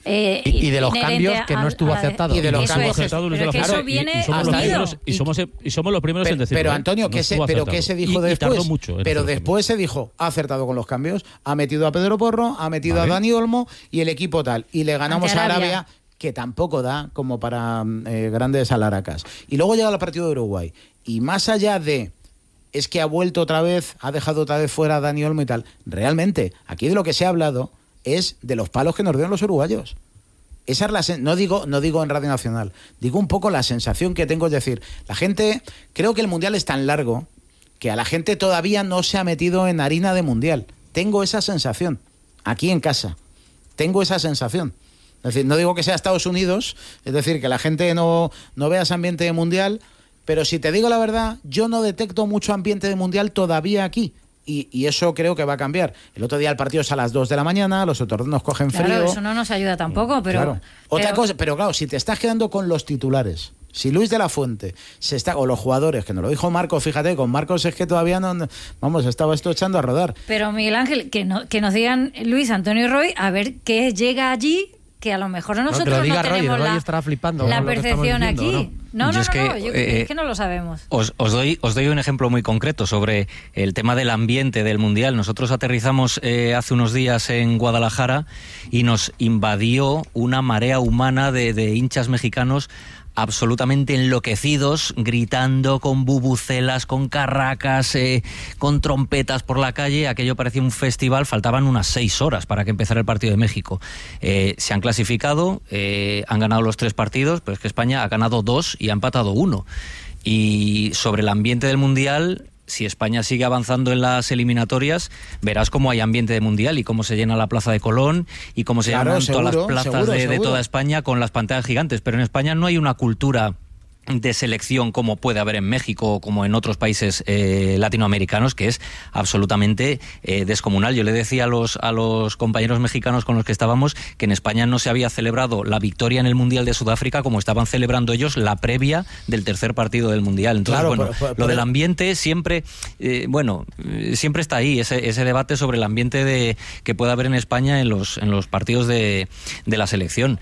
y de los cambios que no estuvo acertado. Y de los cambios acertados. Pero que eso viene y somos los primeros en decirlo. Pero Antonio, ¿qué se dijo después? Mucho pero después se dijo, ha acertado con los cambios, ha metido a Pedro Porro, ha metido a Dani Olmo y el equipo tal. Y le ganamos a Arabia, que tampoco da como para grandes alaracas. Y luego llega el partido de Uruguay. Y más allá de... es que ha vuelto otra vez, ha dejado otra vez fuera a Dani Olmo y tal. Realmente, aquí de lo que se ha hablado es de los palos que nos dieron los uruguayos. Esa es no digo en Radio Nacional, digo un poco la sensación que tengo, es decir, la gente, creo que el Mundial es tan largo que a la gente todavía no se ha metido en harina de Mundial. Tengo esa sensación, aquí en casa, tengo esa sensación. Es decir, no digo que sea Estados Unidos, es decir, que la gente no vea ese ambiente de Mundial, pero si te digo la verdad, yo no detecto mucho ambiente de Mundial todavía aquí. Y eso creo que va a cambiar. El otro día el partido es a las 2 de la mañana, los otros nos cogen frío. Claro, eso no nos ayuda tampoco, pero... Claro. Otra cosa, pero claro, si te estás quedando con los titulares, si Luis de la Fuente o los jugadores, que nos lo dijo Marcos, fíjate, con Marcos es que todavía estaba esto echando a rodar. Pero Miguel Ángel, que nos digan Luis, Antonio y Roy, a ver qué llega allí, que a lo mejor nosotros no tenemos Roy estará flipando la percepción aquí. No, es que no lo sabemos. Os doy un ejemplo muy concreto sobre el tema del ambiente del Mundial. Nosotros aterrizamos hace unos días en Guadalajara y nos invadió una marea humana de hinchas mexicanos absolutamente enloquecidos, gritando con bubucelas, con carracas, con trompetas por la calle. Aquello parecía un festival. Faltaban unas 6 horas para que empezara el partido de México. Se han clasificado, han ganado los 3 partidos, pero es que España ha ganado 2 y ha empatado 1. Y sobre el ambiente del Mundial, si España sigue avanzando en las eliminatorias, verás cómo hay ambiente de Mundial y cómo se llena la Plaza de Colón y cómo se llenan todas las plazas de toda España con las pantallas gigantes. Pero en España no hay una cultura de selección como puede haber en México o como en otros países latinoamericanos, que es absolutamente descomunal. Yo le decía a los compañeros mexicanos con los que estábamos que en España no se había celebrado la victoria en el Mundial de Sudáfrica como estaban celebrando ellos la previa del tercer partido del Mundial. Entonces, lo del ambiente siempre siempre está ahí, ese debate sobre el ambiente que puede haber en España en los partidos de la selección.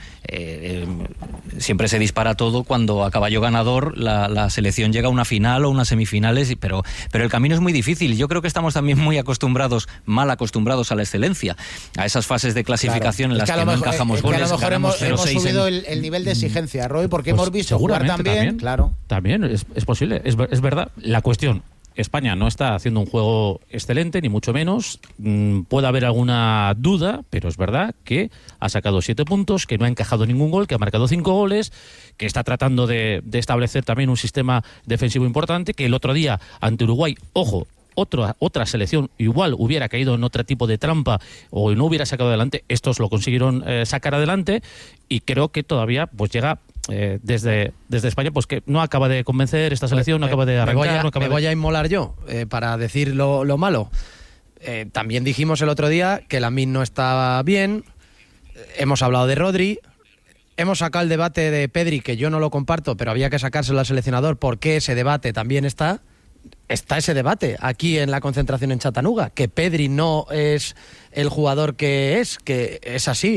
Siempre se dispara todo cuando a caballo ganador la selección llega a una final o unas semifinales, pero el camino es muy difícil. Yo creo que estamos también muy mal acostumbrados a la excelencia, a esas fases de clasificación en las que no encajamos goles. A lo mejor hemos subido el nivel de exigencia, Roy, porque hemos visto jugar también. También es posible, es verdad. La cuestión: España no está haciendo un juego excelente, ni mucho menos. Puede haber alguna duda, pero es verdad que ha sacado 7 puntos, que no ha encajado ningún gol, que ha marcado 5 goles, que está tratando de establecer también un sistema defensivo importante, que el otro día ante Uruguay, ojo, otra selección igual hubiera caído en otro tipo de trampa o no hubiera sacado adelante. Estos lo consiguieron sacar adelante y creo que todavía pues llega desde España, pues que no acaba de convencer esta selección, no acaba de arrancar. Me voy a inmolar yo para decir lo malo. También dijimos el otro día que Lamine no estaba bien. Hemos hablado de Rodri. Hemos sacado el debate de Pedri, que yo no lo comparto, pero había que sacárselo al seleccionador porque ese debate también está ese debate aquí en la concentración en Chattanooga, que Pedri no es el jugador que es así.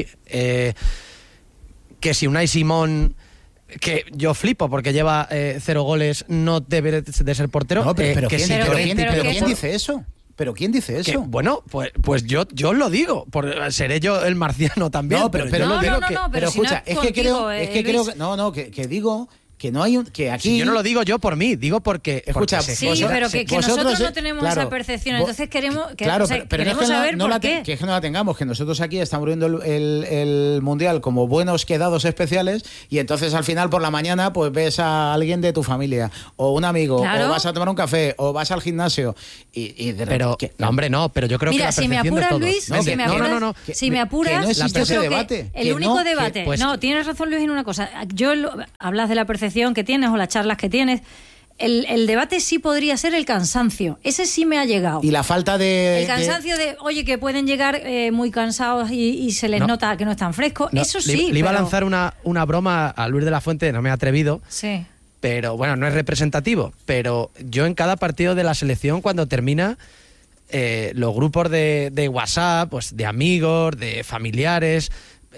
Que si Unai Simón, que yo flipo porque lleva 0 goles, no debe de ser portero. No, pero ¿quién dice eso? ¿Pero quién dice eso? Bueno, pues yo lo digo. Seré yo el marciano también. No, pero escucha, es que creo, digo que no hay que aquí. Si yo no lo digo yo por mí, digo porque. Escucha, sí, pero que nosotros no tenemos esa percepción, entonces queremos saber por qué. Que no la tengamos, que nosotros aquí estamos viendo el Mundial como buenos quedados especiales y entonces al final por la mañana pues ves a alguien de tu familia o un amigo, o vas a tomar un café o vas al gimnasio y de repente. Pero yo creo que la percepción de todos. Mira, Luis, si me apuras, no existe ese debate. El único debate. No, tienes razón, Luis, en una cosa. Hablas de la percepción que tienes o las charlas que tienes. El debate sí podría ser el cansancio. Ese sí me ha llegado. Y la falta de... El cansancio oye, que pueden llegar muy cansados y se les nota que no están frescos. Eso sí. Le iba a lanzar una broma a Luis de la Fuente, no me he atrevido. Sí. Pero bueno, no es representativo. Pero yo en cada partido de la selección, cuando termina, los grupos de WhatsApp, pues de amigos, de familiares...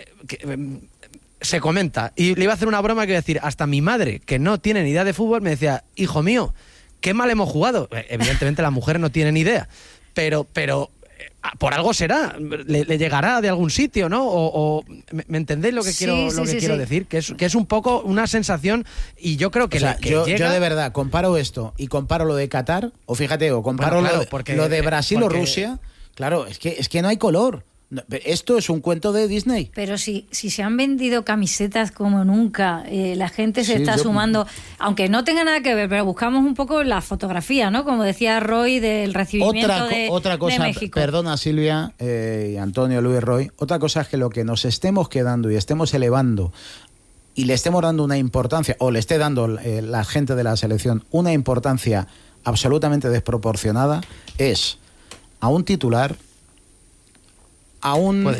se comenta, y le iba a hacer una broma que iba a decir, hasta mi madre, que no tiene ni idea de fútbol, me decía, hijo mío, qué mal hemos jugado. Evidentemente la mujer no tiene ni idea, pero por algo será, le llegará de algún sitio, ¿no? O ¿me entendéis lo que quiero decir? Que es un poco una sensación, y yo creo que, yo de verdad comparo esto y comparo lo de Qatar, o fíjate, o comparo lo de Brasil o Rusia, claro, es que no hay color. Esto es un cuento de Disney. Pero si se han vendido camisetas como nunca, la gente se está sumando, aunque no tenga nada que ver, pero buscamos un poco la fotografía, ¿no? Como decía Roy, del recibimiento otra cosa, de México. Perdona Silvia y Antonio, Luis, Roy, otra cosa es que lo que nos estemos quedando y estemos elevando y le estemos dando una importancia, o le esté dando la gente de la selección una importancia absolutamente desproporcionada, es a un titular, a una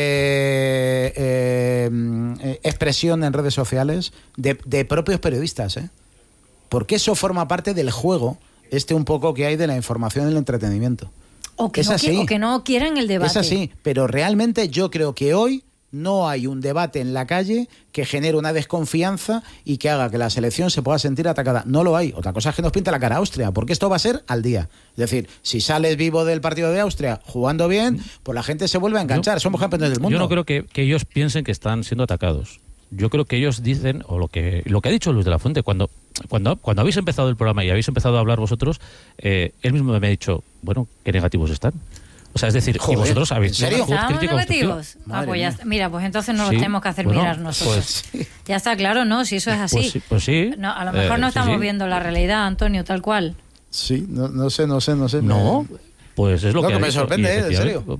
expresión en redes sociales de propios periodistas, porque eso forma parte del juego un poco que hay de la información y el entretenimiento. O que no quieran el debate. Es así, pero realmente yo creo que hoy no hay un debate en la calle que genere una desconfianza y que haga que la selección se pueda sentir atacada. No lo hay. Otra cosa es que nos pinta la cara a Austria, porque esto va a ser al día. Es decir, si sales vivo del partido de Austria jugando bien, pues la gente se vuelve a enganchar. Somos campeones del mundo. Yo no creo que ellos piensen que están siendo atacados. Yo creo que ellos dicen, o lo que ha dicho Luis de la Fuente, cuando habéis empezado el programa y habéis empezado a hablar vosotros, él mismo me ha dicho, bueno, qué negativos están. O sea, es decir, y vosotros habéis... ¿En serio? ¿Estamos negativos? Mira, pues entonces nos lo tenemos que hacer mirar nosotros. Pues, ya está claro, ¿no? Si eso es así. Pues sí. No, a lo mejor no estamos viendo la realidad, Antonio, tal cual. Sí, no sé. No, pues es lo que me sorprende, en serio.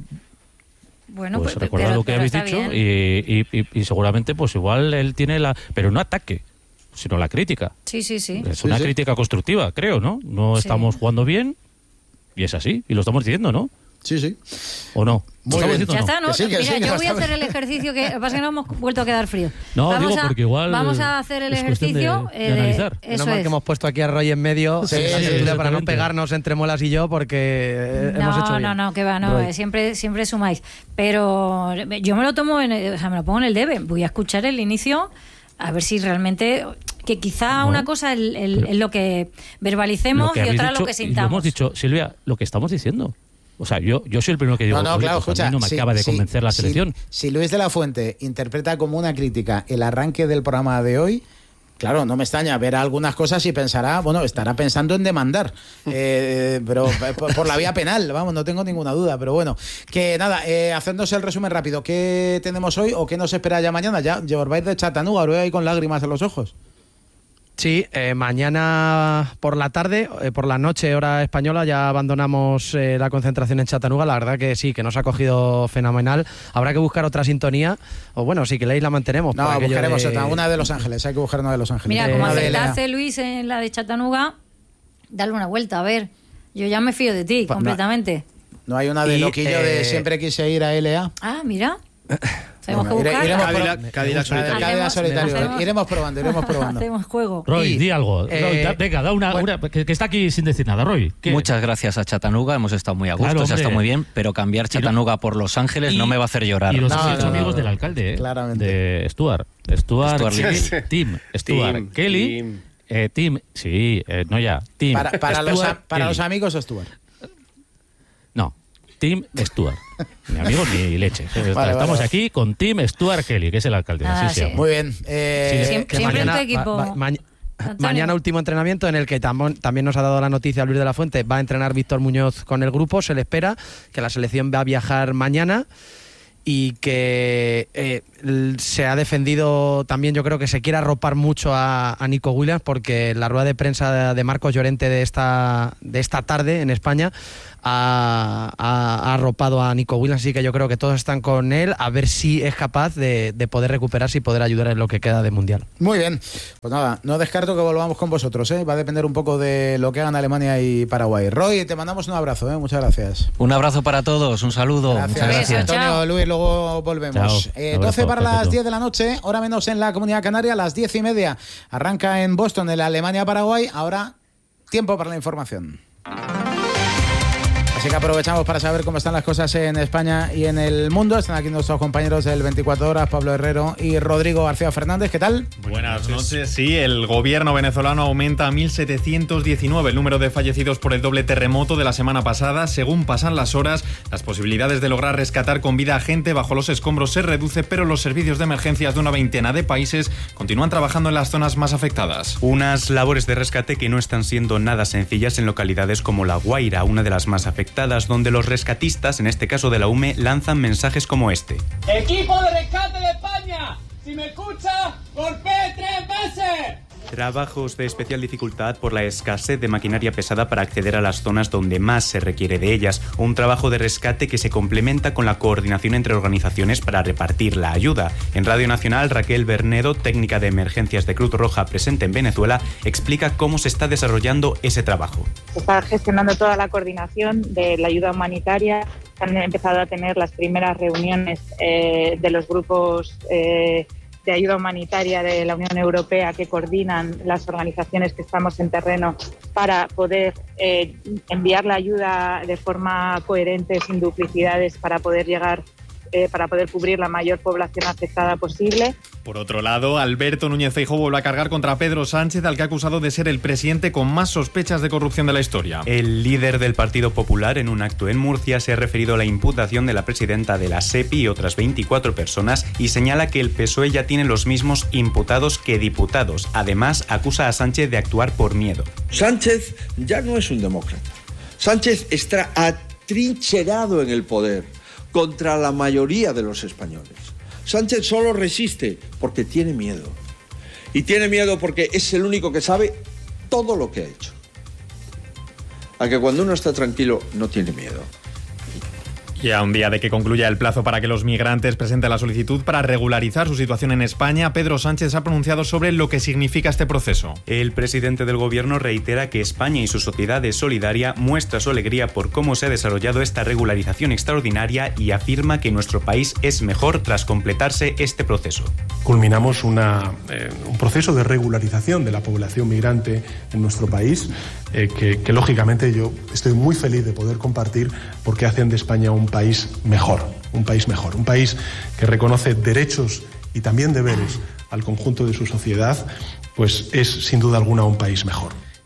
Bueno, pues recordad lo que habéis dicho y seguramente pues igual él tiene pero no ataque, sino la crítica. Sí. Es una crítica constructiva, creo, ¿no? No estamos jugando bien y es así, y lo estamos diciendo, ¿no? Sí. ¿O no? Ya está, ¿no? Mira, yo voy a hacer el ejercicio, que pasa que no hemos vuelto a quedar frío. No, porque igual vamos a hacer el ejercicio de analizar. Menos mal que hemos puesto aquí a Roy en medio para no pegarnos entre Molas y yo, porque hemos hecho bien. No, que va, no, siempre sumáis. Pero yo me lo tomo, me lo pongo en el debe. Voy a escuchar el inicio, a ver si realmente... Que quizá una cosa es lo que verbalicemos y otra lo que sintamos. Lo hemos dicho, Silvia, lo que estamos diciendo. O sea, yo soy el primero que digo, claro, escucha, a mí no me acaba de convencer la selección. Si Luis de la Fuente interpreta como una crítica el arranque del programa de hoy, claro, no me extraña, verá algunas cosas y pensará, estará pensando en demandar, pero por la vía penal, vamos, no tengo ninguna duda, pero bueno, que nada, haciéndose el resumen rápido, ¿qué tenemos hoy o qué nos espera ya mañana? Ya os vais de Chattanooga, os voy ahí con lágrimas en los ojos. Sí, mañana por la tarde, por la noche, hora española, ya abandonamos la concentración en Chattanooga. La verdad que sí, que nos ha cogido fenomenal. Habrá que buscar otra sintonía, o bueno, si queréis la mantenemos. No, buscaremos una de Los Ángeles, hay que buscar una de Los Ángeles. Mira, como acertaste, Luis, en la de Chattanooga, dale una vuelta, a ver. Yo ya me fío de ti, completamente. No hay una de Loquillo de siempre quise ir a LA. Ah, mira. Tenemos que buscar. Cadillac solitario. Iremos probando. Hacemos juego. Roy, di algo. Roy, venga, da una que está aquí sin decir nada, Roy. ¿Qué? Muchas gracias a Chattanooga, hemos estado muy a gusto, Claro, se ha estado muy bien, pero cambiar Chattanooga por Los Ángeles no me va a hacer llorar. Y los amigos del alcalde, claramente. De Stuart Kelly, Tim, Stuart Kelly, Tim, sí, no ya, Tim. Para los amigos Stuart. No, Tim Stuart. Ni amigos ni leche. Estamos aquí con Tim Stuart Kelly, que es el alcalde. Sí. Muy bien. Siempre mañana, tu equipo. Mañana último entrenamiento en el que también nos ha dado la noticia Luis de la Fuente. Va a entrenar Víctor Muñoz con el grupo. Se le espera que la selección va a viajar mañana y que se ha defendido también, yo creo que se quiere arropar mucho a Nico Williams, porque la rueda de prensa de Marcos Llorente de esta tarde en España ha arropado a Nico Williams, así que yo creo que todos están con él, a ver si es capaz de poder recuperarse y poder ayudar en lo que queda de Mundial. Muy bien, pues nada, no descarto que volvamos con vosotros, va a depender un poco de lo que hagan Alemania y Paraguay. Roy, te mandamos un abrazo, muchas gracias. Un abrazo para todos, un saludo. Gracias. Muchas gracias. Antonio, Luis, luego volvemos. 12 para las 10 de la noche, hora menos en la Comunidad Canaria, a las 10:30 arranca en Boston el Alemania-Paraguay. Ahora, tiempo para la información. Así que aprovechamos para saber cómo están las cosas en España y en el mundo. Están aquí nuestros compañeros del 24 Horas, Pablo Herrero y Rodrigo García Fernández. ¿Qué tal? Buenas noches. Sí, el gobierno venezolano aumenta a 1.719 el número de fallecidos por el doble terremoto de la semana pasada. Según pasan las horas, las posibilidades de lograr rescatar con vida a gente bajo los escombros se reduce, pero los servicios de emergencias de una veintena de países continúan trabajando en las zonas más afectadas. Unas labores de rescate que no están siendo nada sencillas en localidades como La Guaira, una de las más afectadas, donde los rescatistas, en este caso de la UME, lanzan mensajes como este. ¡Equipo de rescate de España! Si me escucha, golpee 3 veces. Trabajos de especial dificultad por la escasez de maquinaria pesada para acceder a las zonas donde más se requiere de ellas. Un trabajo de rescate que se complementa con la coordinación entre organizaciones para repartir la ayuda. En Radio Nacional, Raquel Bernedo, técnica de emergencias de Cruz Roja presente en Venezuela, explica cómo se está desarrollando ese trabajo. Se está gestionando toda la coordinación de la ayuda humanitaria. Han empezado a tener las primeras reuniones de los grupos de ayuda humanitaria de la Unión Europea que coordinan las organizaciones que estamos en terreno para poder enviar la ayuda de forma coherente, sin duplicidades, para poder llegar, para poder cubrir la mayor población afectada posible. Por otro lado, Alberto Núñez Feijóo vuelve a cargar contra Pedro Sánchez, al que ha acusado de ser el presidente con más sospechas de corrupción de la historia. El líder del Partido Popular, en un acto en Murcia, se ha referido a la imputación de la presidenta de la SEPI y otras 24 personas y señala que el PSOE ya tiene los mismos imputados que diputados. Además, acusa a Sánchez de actuar por miedo. Sánchez ya no es un demócrata. Sánchez está atrincherado en el poder contra la mayoría de los españoles. Sánchez solo resiste porque tiene miedo. Y tiene miedo porque es el único que sabe todo lo que ha hecho. A que cuando uno está tranquilo no tiene miedo. Y a un día de que concluya el plazo para que los migrantes presenten la solicitud para regularizar su situación en España, Pedro Sánchez ha pronunciado sobre lo que significa este proceso. El presidente del gobierno reitera que España y su sociedad es solidaria, muestra su alegría por cómo se ha desarrollado esta regularización extraordinaria y afirma que nuestro país es mejor tras completarse este proceso. Culminamos un proceso de regularización de la población migrante en nuestro país, que lógicamente yo estoy muy feliz de poder compartir, porque hacen de España un país mejor, un país que reconoce derechos y también deberes al conjunto de su sociedad, pues es sin duda alguna un país mejor.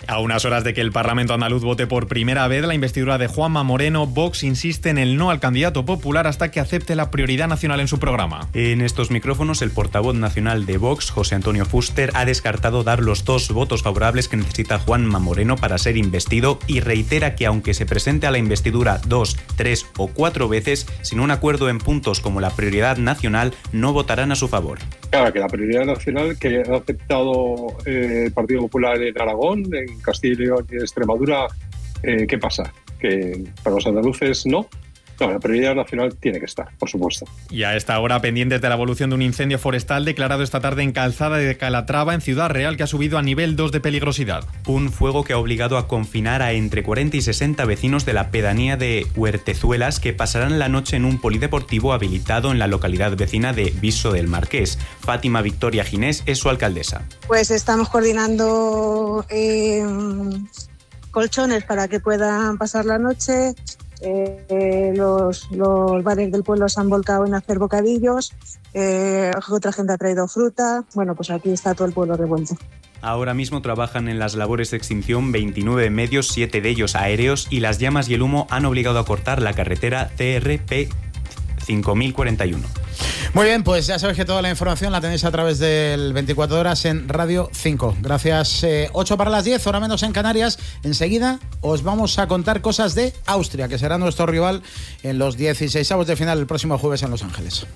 A unas horas de que el Parlamento andaluz vote por primera vez la investidura de Juanma Moreno, Vox insiste en el no al candidato popular hasta que acepte la prioridad nacional en su programa. En estos micrófonos, el portavoz nacional de Vox, José Antonio Fuster, ha descartado dar los 2 votos favorables que necesita Juanma Moreno para ser investido y reitera que aunque se presente a la investidura 2, 3 o 4 veces, sin un acuerdo en puntos como la prioridad nacional, no votarán a su favor. Claro, que la prioridad nacional que ha aceptado el Partido Popular en Aragón, en Castilla y León y en Extremadura, ¿qué pasa? ¿Que para los andaluces no? No, la prioridad nacional tiene que estar, por supuesto. Y a esta hora, pendientes de la evolución de un incendio forestal declarado esta tarde en Calzada de Calatrava, en Ciudad Real, que ha subido a nivel 2 de peligrosidad. Un fuego que ha obligado a confinar a entre 40 y 60 vecinos de la pedanía de Huertezuelas, que pasarán la noche en un polideportivo habilitado en la localidad vecina de Viso del Marqués. Fátima Victoria Ginés es su alcaldesa. Pues estamos coordinando colchones para que puedan pasar la noche. Los bares del pueblo se han volcado en hacer bocadillos, otra gente ha traído fruta. Bueno, pues aquí está todo el pueblo revuelto. Ahora mismo trabajan en las labores de extinción 29 medios, 7 de ellos aéreos, y las llamas y el humo han obligado a cortar la carretera CRP 5041. Muy bien, pues ya sabéis que toda la información la tenéis a través del 24 horas en Radio 5. Gracias. 8 para las 10, hora menos en Canarias. Enseguida os vamos a contar cosas de Austria, que será nuestro rival en los 16avos de final el próximo jueves en Los Ángeles.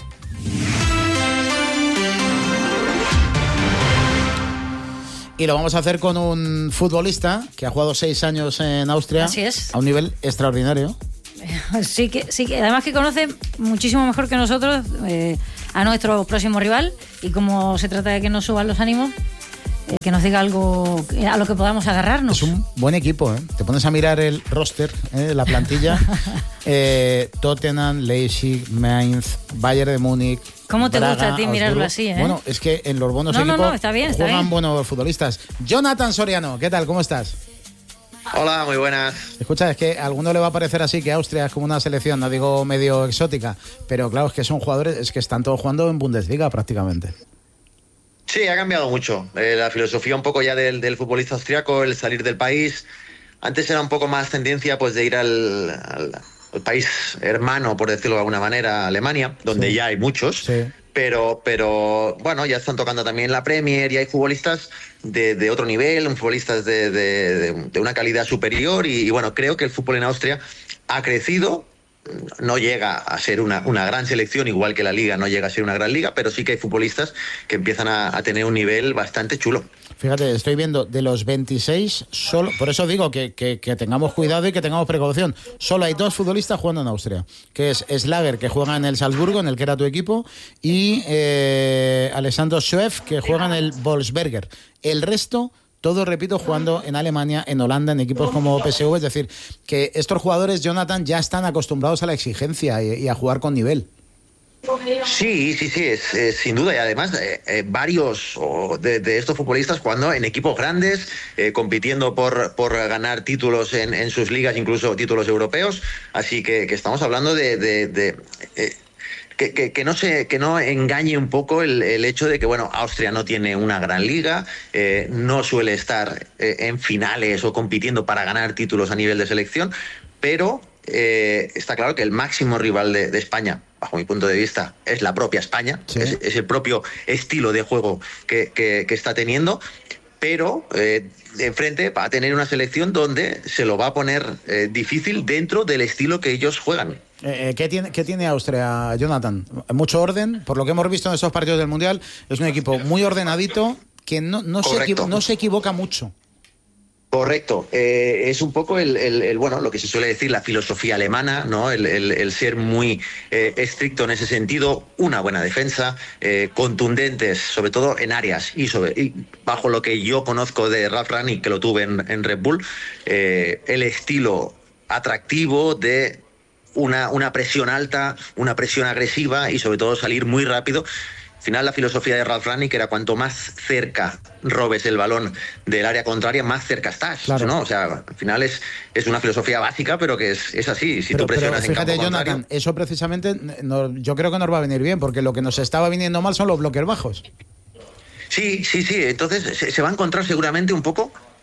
Y lo vamos a hacer con un futbolista que ha jugado 6 años en Austria. Así es. A un nivel extraordinario. Sí que además que conoce muchísimo mejor que nosotros a nuestro próximo rival, y como se trata de que nos suban los ánimos, que nos diga algo a lo que podamos agarrarnos. Es un buen equipo, ¿eh? Te pones a mirar el roster, la plantilla. Tottenham, Leipzig, Mainz, Bayern de Múnich. ¿Cómo te Braga, gusta a ti mirarlo Augsburgo. así? Bueno, es que en los buenos equipos está bien, juegan buenos futbolistas. Jonathan Soriano, ¿qué tal? ¿Cómo estás? Hola, muy buenas. Escucha, es que a alguno le va a parecer así que Austria es como una selección, no digo medio exótica, pero claro, es que son jugadores, es que están todos jugando en Bundesliga prácticamente. Sí, ha cambiado mucho la filosofía un poco ya del futbolista austriaco, el salir del país. Antes era un poco más tendencia pues de ir al país hermano, por decirlo de alguna manera, Alemania, donde ya hay muchos. Sí. Pero bueno, ya están tocando también la Premier y hay futbolistas de otro nivel, futbolistas de una calidad superior y bueno, creo que el fútbol en Austria ha crecido. No llega a ser una gran selección, igual que la Liga no llega a ser una gran liga, pero sí que hay futbolistas que empiezan a tener un nivel bastante chulo. Fíjate, estoy viendo de los 26, solo, por eso digo que tengamos cuidado y que tengamos precaución. Solo hay 2 futbolistas jugando en Austria, que es Schlager, que juega en el Salzburgo, en el que era tu equipo, y Alessandro Schweff, que juega en el Wolfsberger. El resto, todo, repito, jugando en Alemania, en Holanda, en equipos como PSV. Es decir, que estos jugadores, Jonathan, ya están acostumbrados a la exigencia y a jugar con nivel. Sí, es sin duda, y además varios de estos futbolistas jugando en equipos grandes, compitiendo por ganar títulos en sus ligas, incluso títulos europeos, así que estamos hablando que no engañe un poco el hecho de que, bueno, Austria no tiene una gran liga, no suele estar en finales o compitiendo para ganar títulos a nivel de selección, pero está claro que el máximo rival de España, bajo mi punto de vista, es la propia España, sí. Es el propio estilo de juego que está teniendo, pero enfrente va a tener una selección donde se lo va a poner difícil dentro del estilo que ellos juegan. ¿Qué tiene Austria, Jonathan? Mucho orden, por lo que hemos visto en esos partidos del Mundial, es un equipo muy ordenadito que no se equivoca mucho. Correcto, es un poco bueno, lo que se suele decir la filosofía alemana, ¿no? El ser muy estricto en ese sentido, una buena defensa, contundentes, sobre todo en áreas y bajo lo que yo conozco de Ralf Rangnick, que lo tuve en Red Bull, el estilo atractivo de una presión alta, una presión agresiva y sobre todo salir muy rápido. Al final la filosofía de Ralf Rangnick era cuanto más cerca robes el balón del área contraria, más cerca estás, claro. ¿No? O sea, al final es una filosofía básica, pero que es así. Si tú presionas en campo Jonathan, contrario, eso precisamente yo creo que nos va a venir bien, porque lo que nos estaba viniendo mal son los bloques bajos. Sí. Entonces se va a encontrar seguramente un poco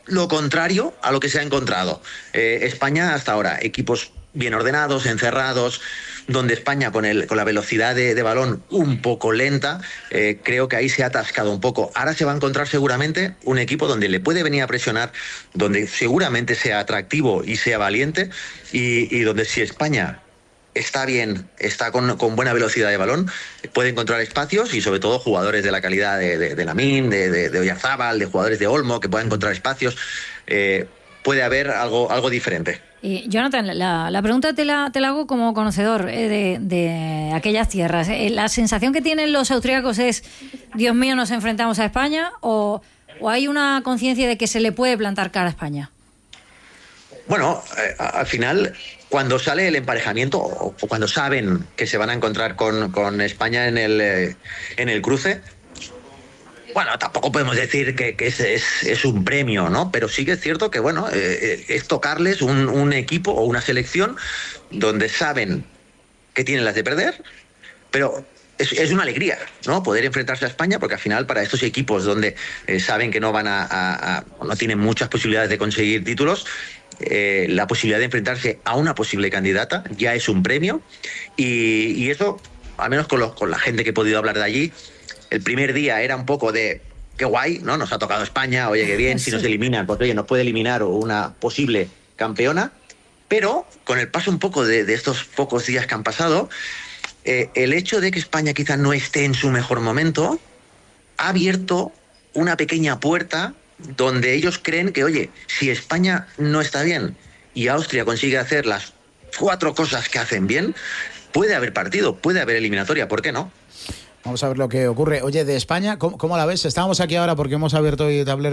lo contrario a lo que se ha encontrado. España hasta ahora, equipos bien ordenados, encerrados, donde España con la velocidad de balón un poco lenta, creo que ahí se ha atascado un poco. Ahora se va a encontrar seguramente un equipo donde le puede venir a presionar, donde seguramente sea atractivo y sea valiente, y donde si España está bien, está con buena velocidad de balón, puede encontrar espacios y sobre todo jugadores de la calidad de Lamine, de Oyarzábal, de jugadores de Olmo, que puedan encontrar espacios. Puede haber algo diferente. Y Jonathan, la pregunta te la hago como conocedor de aquellas tierras. ¿La sensación que tienen los austríacos es, Dios mío, nos enfrentamos a España, o hay una conciencia de que se le puede plantar cara a España? Bueno, al final, cuando sale el emparejamiento o cuando saben que se van a encontrar con España en el cruce, bueno, tampoco podemos decir que es un premio, ¿no? Pero sí que es cierto que, bueno, es tocarles un equipo o una selección donde saben que tienen las de perder, pero es una alegría, ¿no? Poder enfrentarse a España, porque al final para estos equipos donde saben que no van no tienen muchas posibilidades de conseguir títulos, la posibilidad de enfrentarse a una posible candidata ya es un premio, y eso, al menos con la gente que he podido hablar de allí, el primer día era un poco de qué guay, ¿no? Nos ha tocado España, oye, qué bien, si nos eliminan, pues oye, nos puede eliminar una posible campeona, pero con el paso un poco de estos pocos días que han pasado, el hecho de que España quizás no esté en su mejor momento ha abierto una pequeña puerta donde ellos creen que, oye, si España no está bien y Austria consigue hacer las 4 cosas que hacen bien, puede haber partido, puede haber eliminatoria, ¿por qué no? Vamos a ver lo que ocurre. Oye, de España, ¿cómo la ves? Estábamos aquí ahora porque hemos abierto hoy tablero